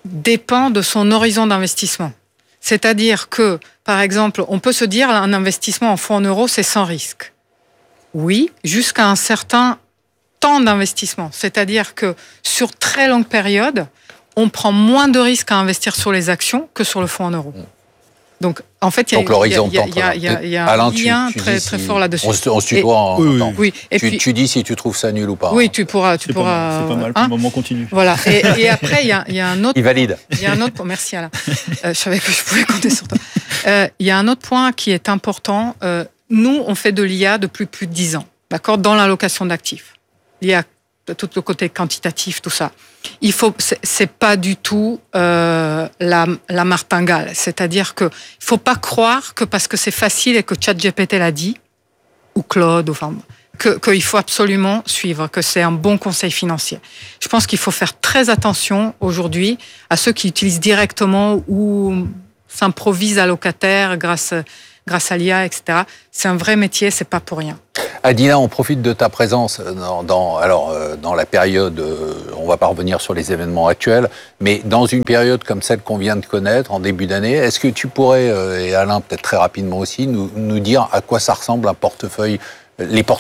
dépend de son horizon d'investissement. C'est-à-dire que, par exemple, on peut se dire un investissement en fonds en euros, c'est sans risque. Oui, jusqu'à un certain temps d'investissement. C'est-à-dire que sur très longue période, on prend moins de risques à investir sur les actions que sur le fonds en euros. Donc, en fait, il y a, y a, y a, y a, y a, y a
Alain,
un lien
tu, tu
très,
si
très fort là-dessus.
On se, on se tutoie en
oui,
temps.
Oui. Et
tu,
puis,
tu dis si tu trouves ça nul ou pas.
Oui, tu pourras. Tu
c'est,
pourras
pas mal, c'est pas mal, pour hein, le moment continue.
Voilà. Et, et après, il y a, y a un autre.
Il valide.
Il y a un autre. Merci Alain. Euh, je savais que je pouvais compter sur toi. Euh, il y a un autre point qui est important. Euh, nous, on fait de l'I A depuis plus de dix ans, d'accord, dans l'allocation d'actifs. L'I A, tout le côté quantitatif, tout ça. Il faut, c'est, c'est pas du tout euh, la, la martingale. C'est-à-dire que il faut pas croire que parce que c'est facile et que ChatGPT l'a dit, ou Claude, enfin, que qu'il faut absolument suivre, que c'est un bon conseil financier. Je pense qu'il faut faire très attention aujourd'hui à ceux qui utilisent directement ou s'improvisent allocataires grâce grâce à l'I A, et cetera. C'est un vrai métier, c'est pas pour rien.
Adina, on profite de ta présence dans, dans, alors, euh, dans la période, euh, on va pas revenir sur les événements actuels, mais dans une période comme celle qu'on vient de connaître en début d'année, est-ce que tu pourrais, euh, et Alain peut-être très rapidement aussi, nous, nous dire à quoi ça ressemble un portefeuille, les portefeuilles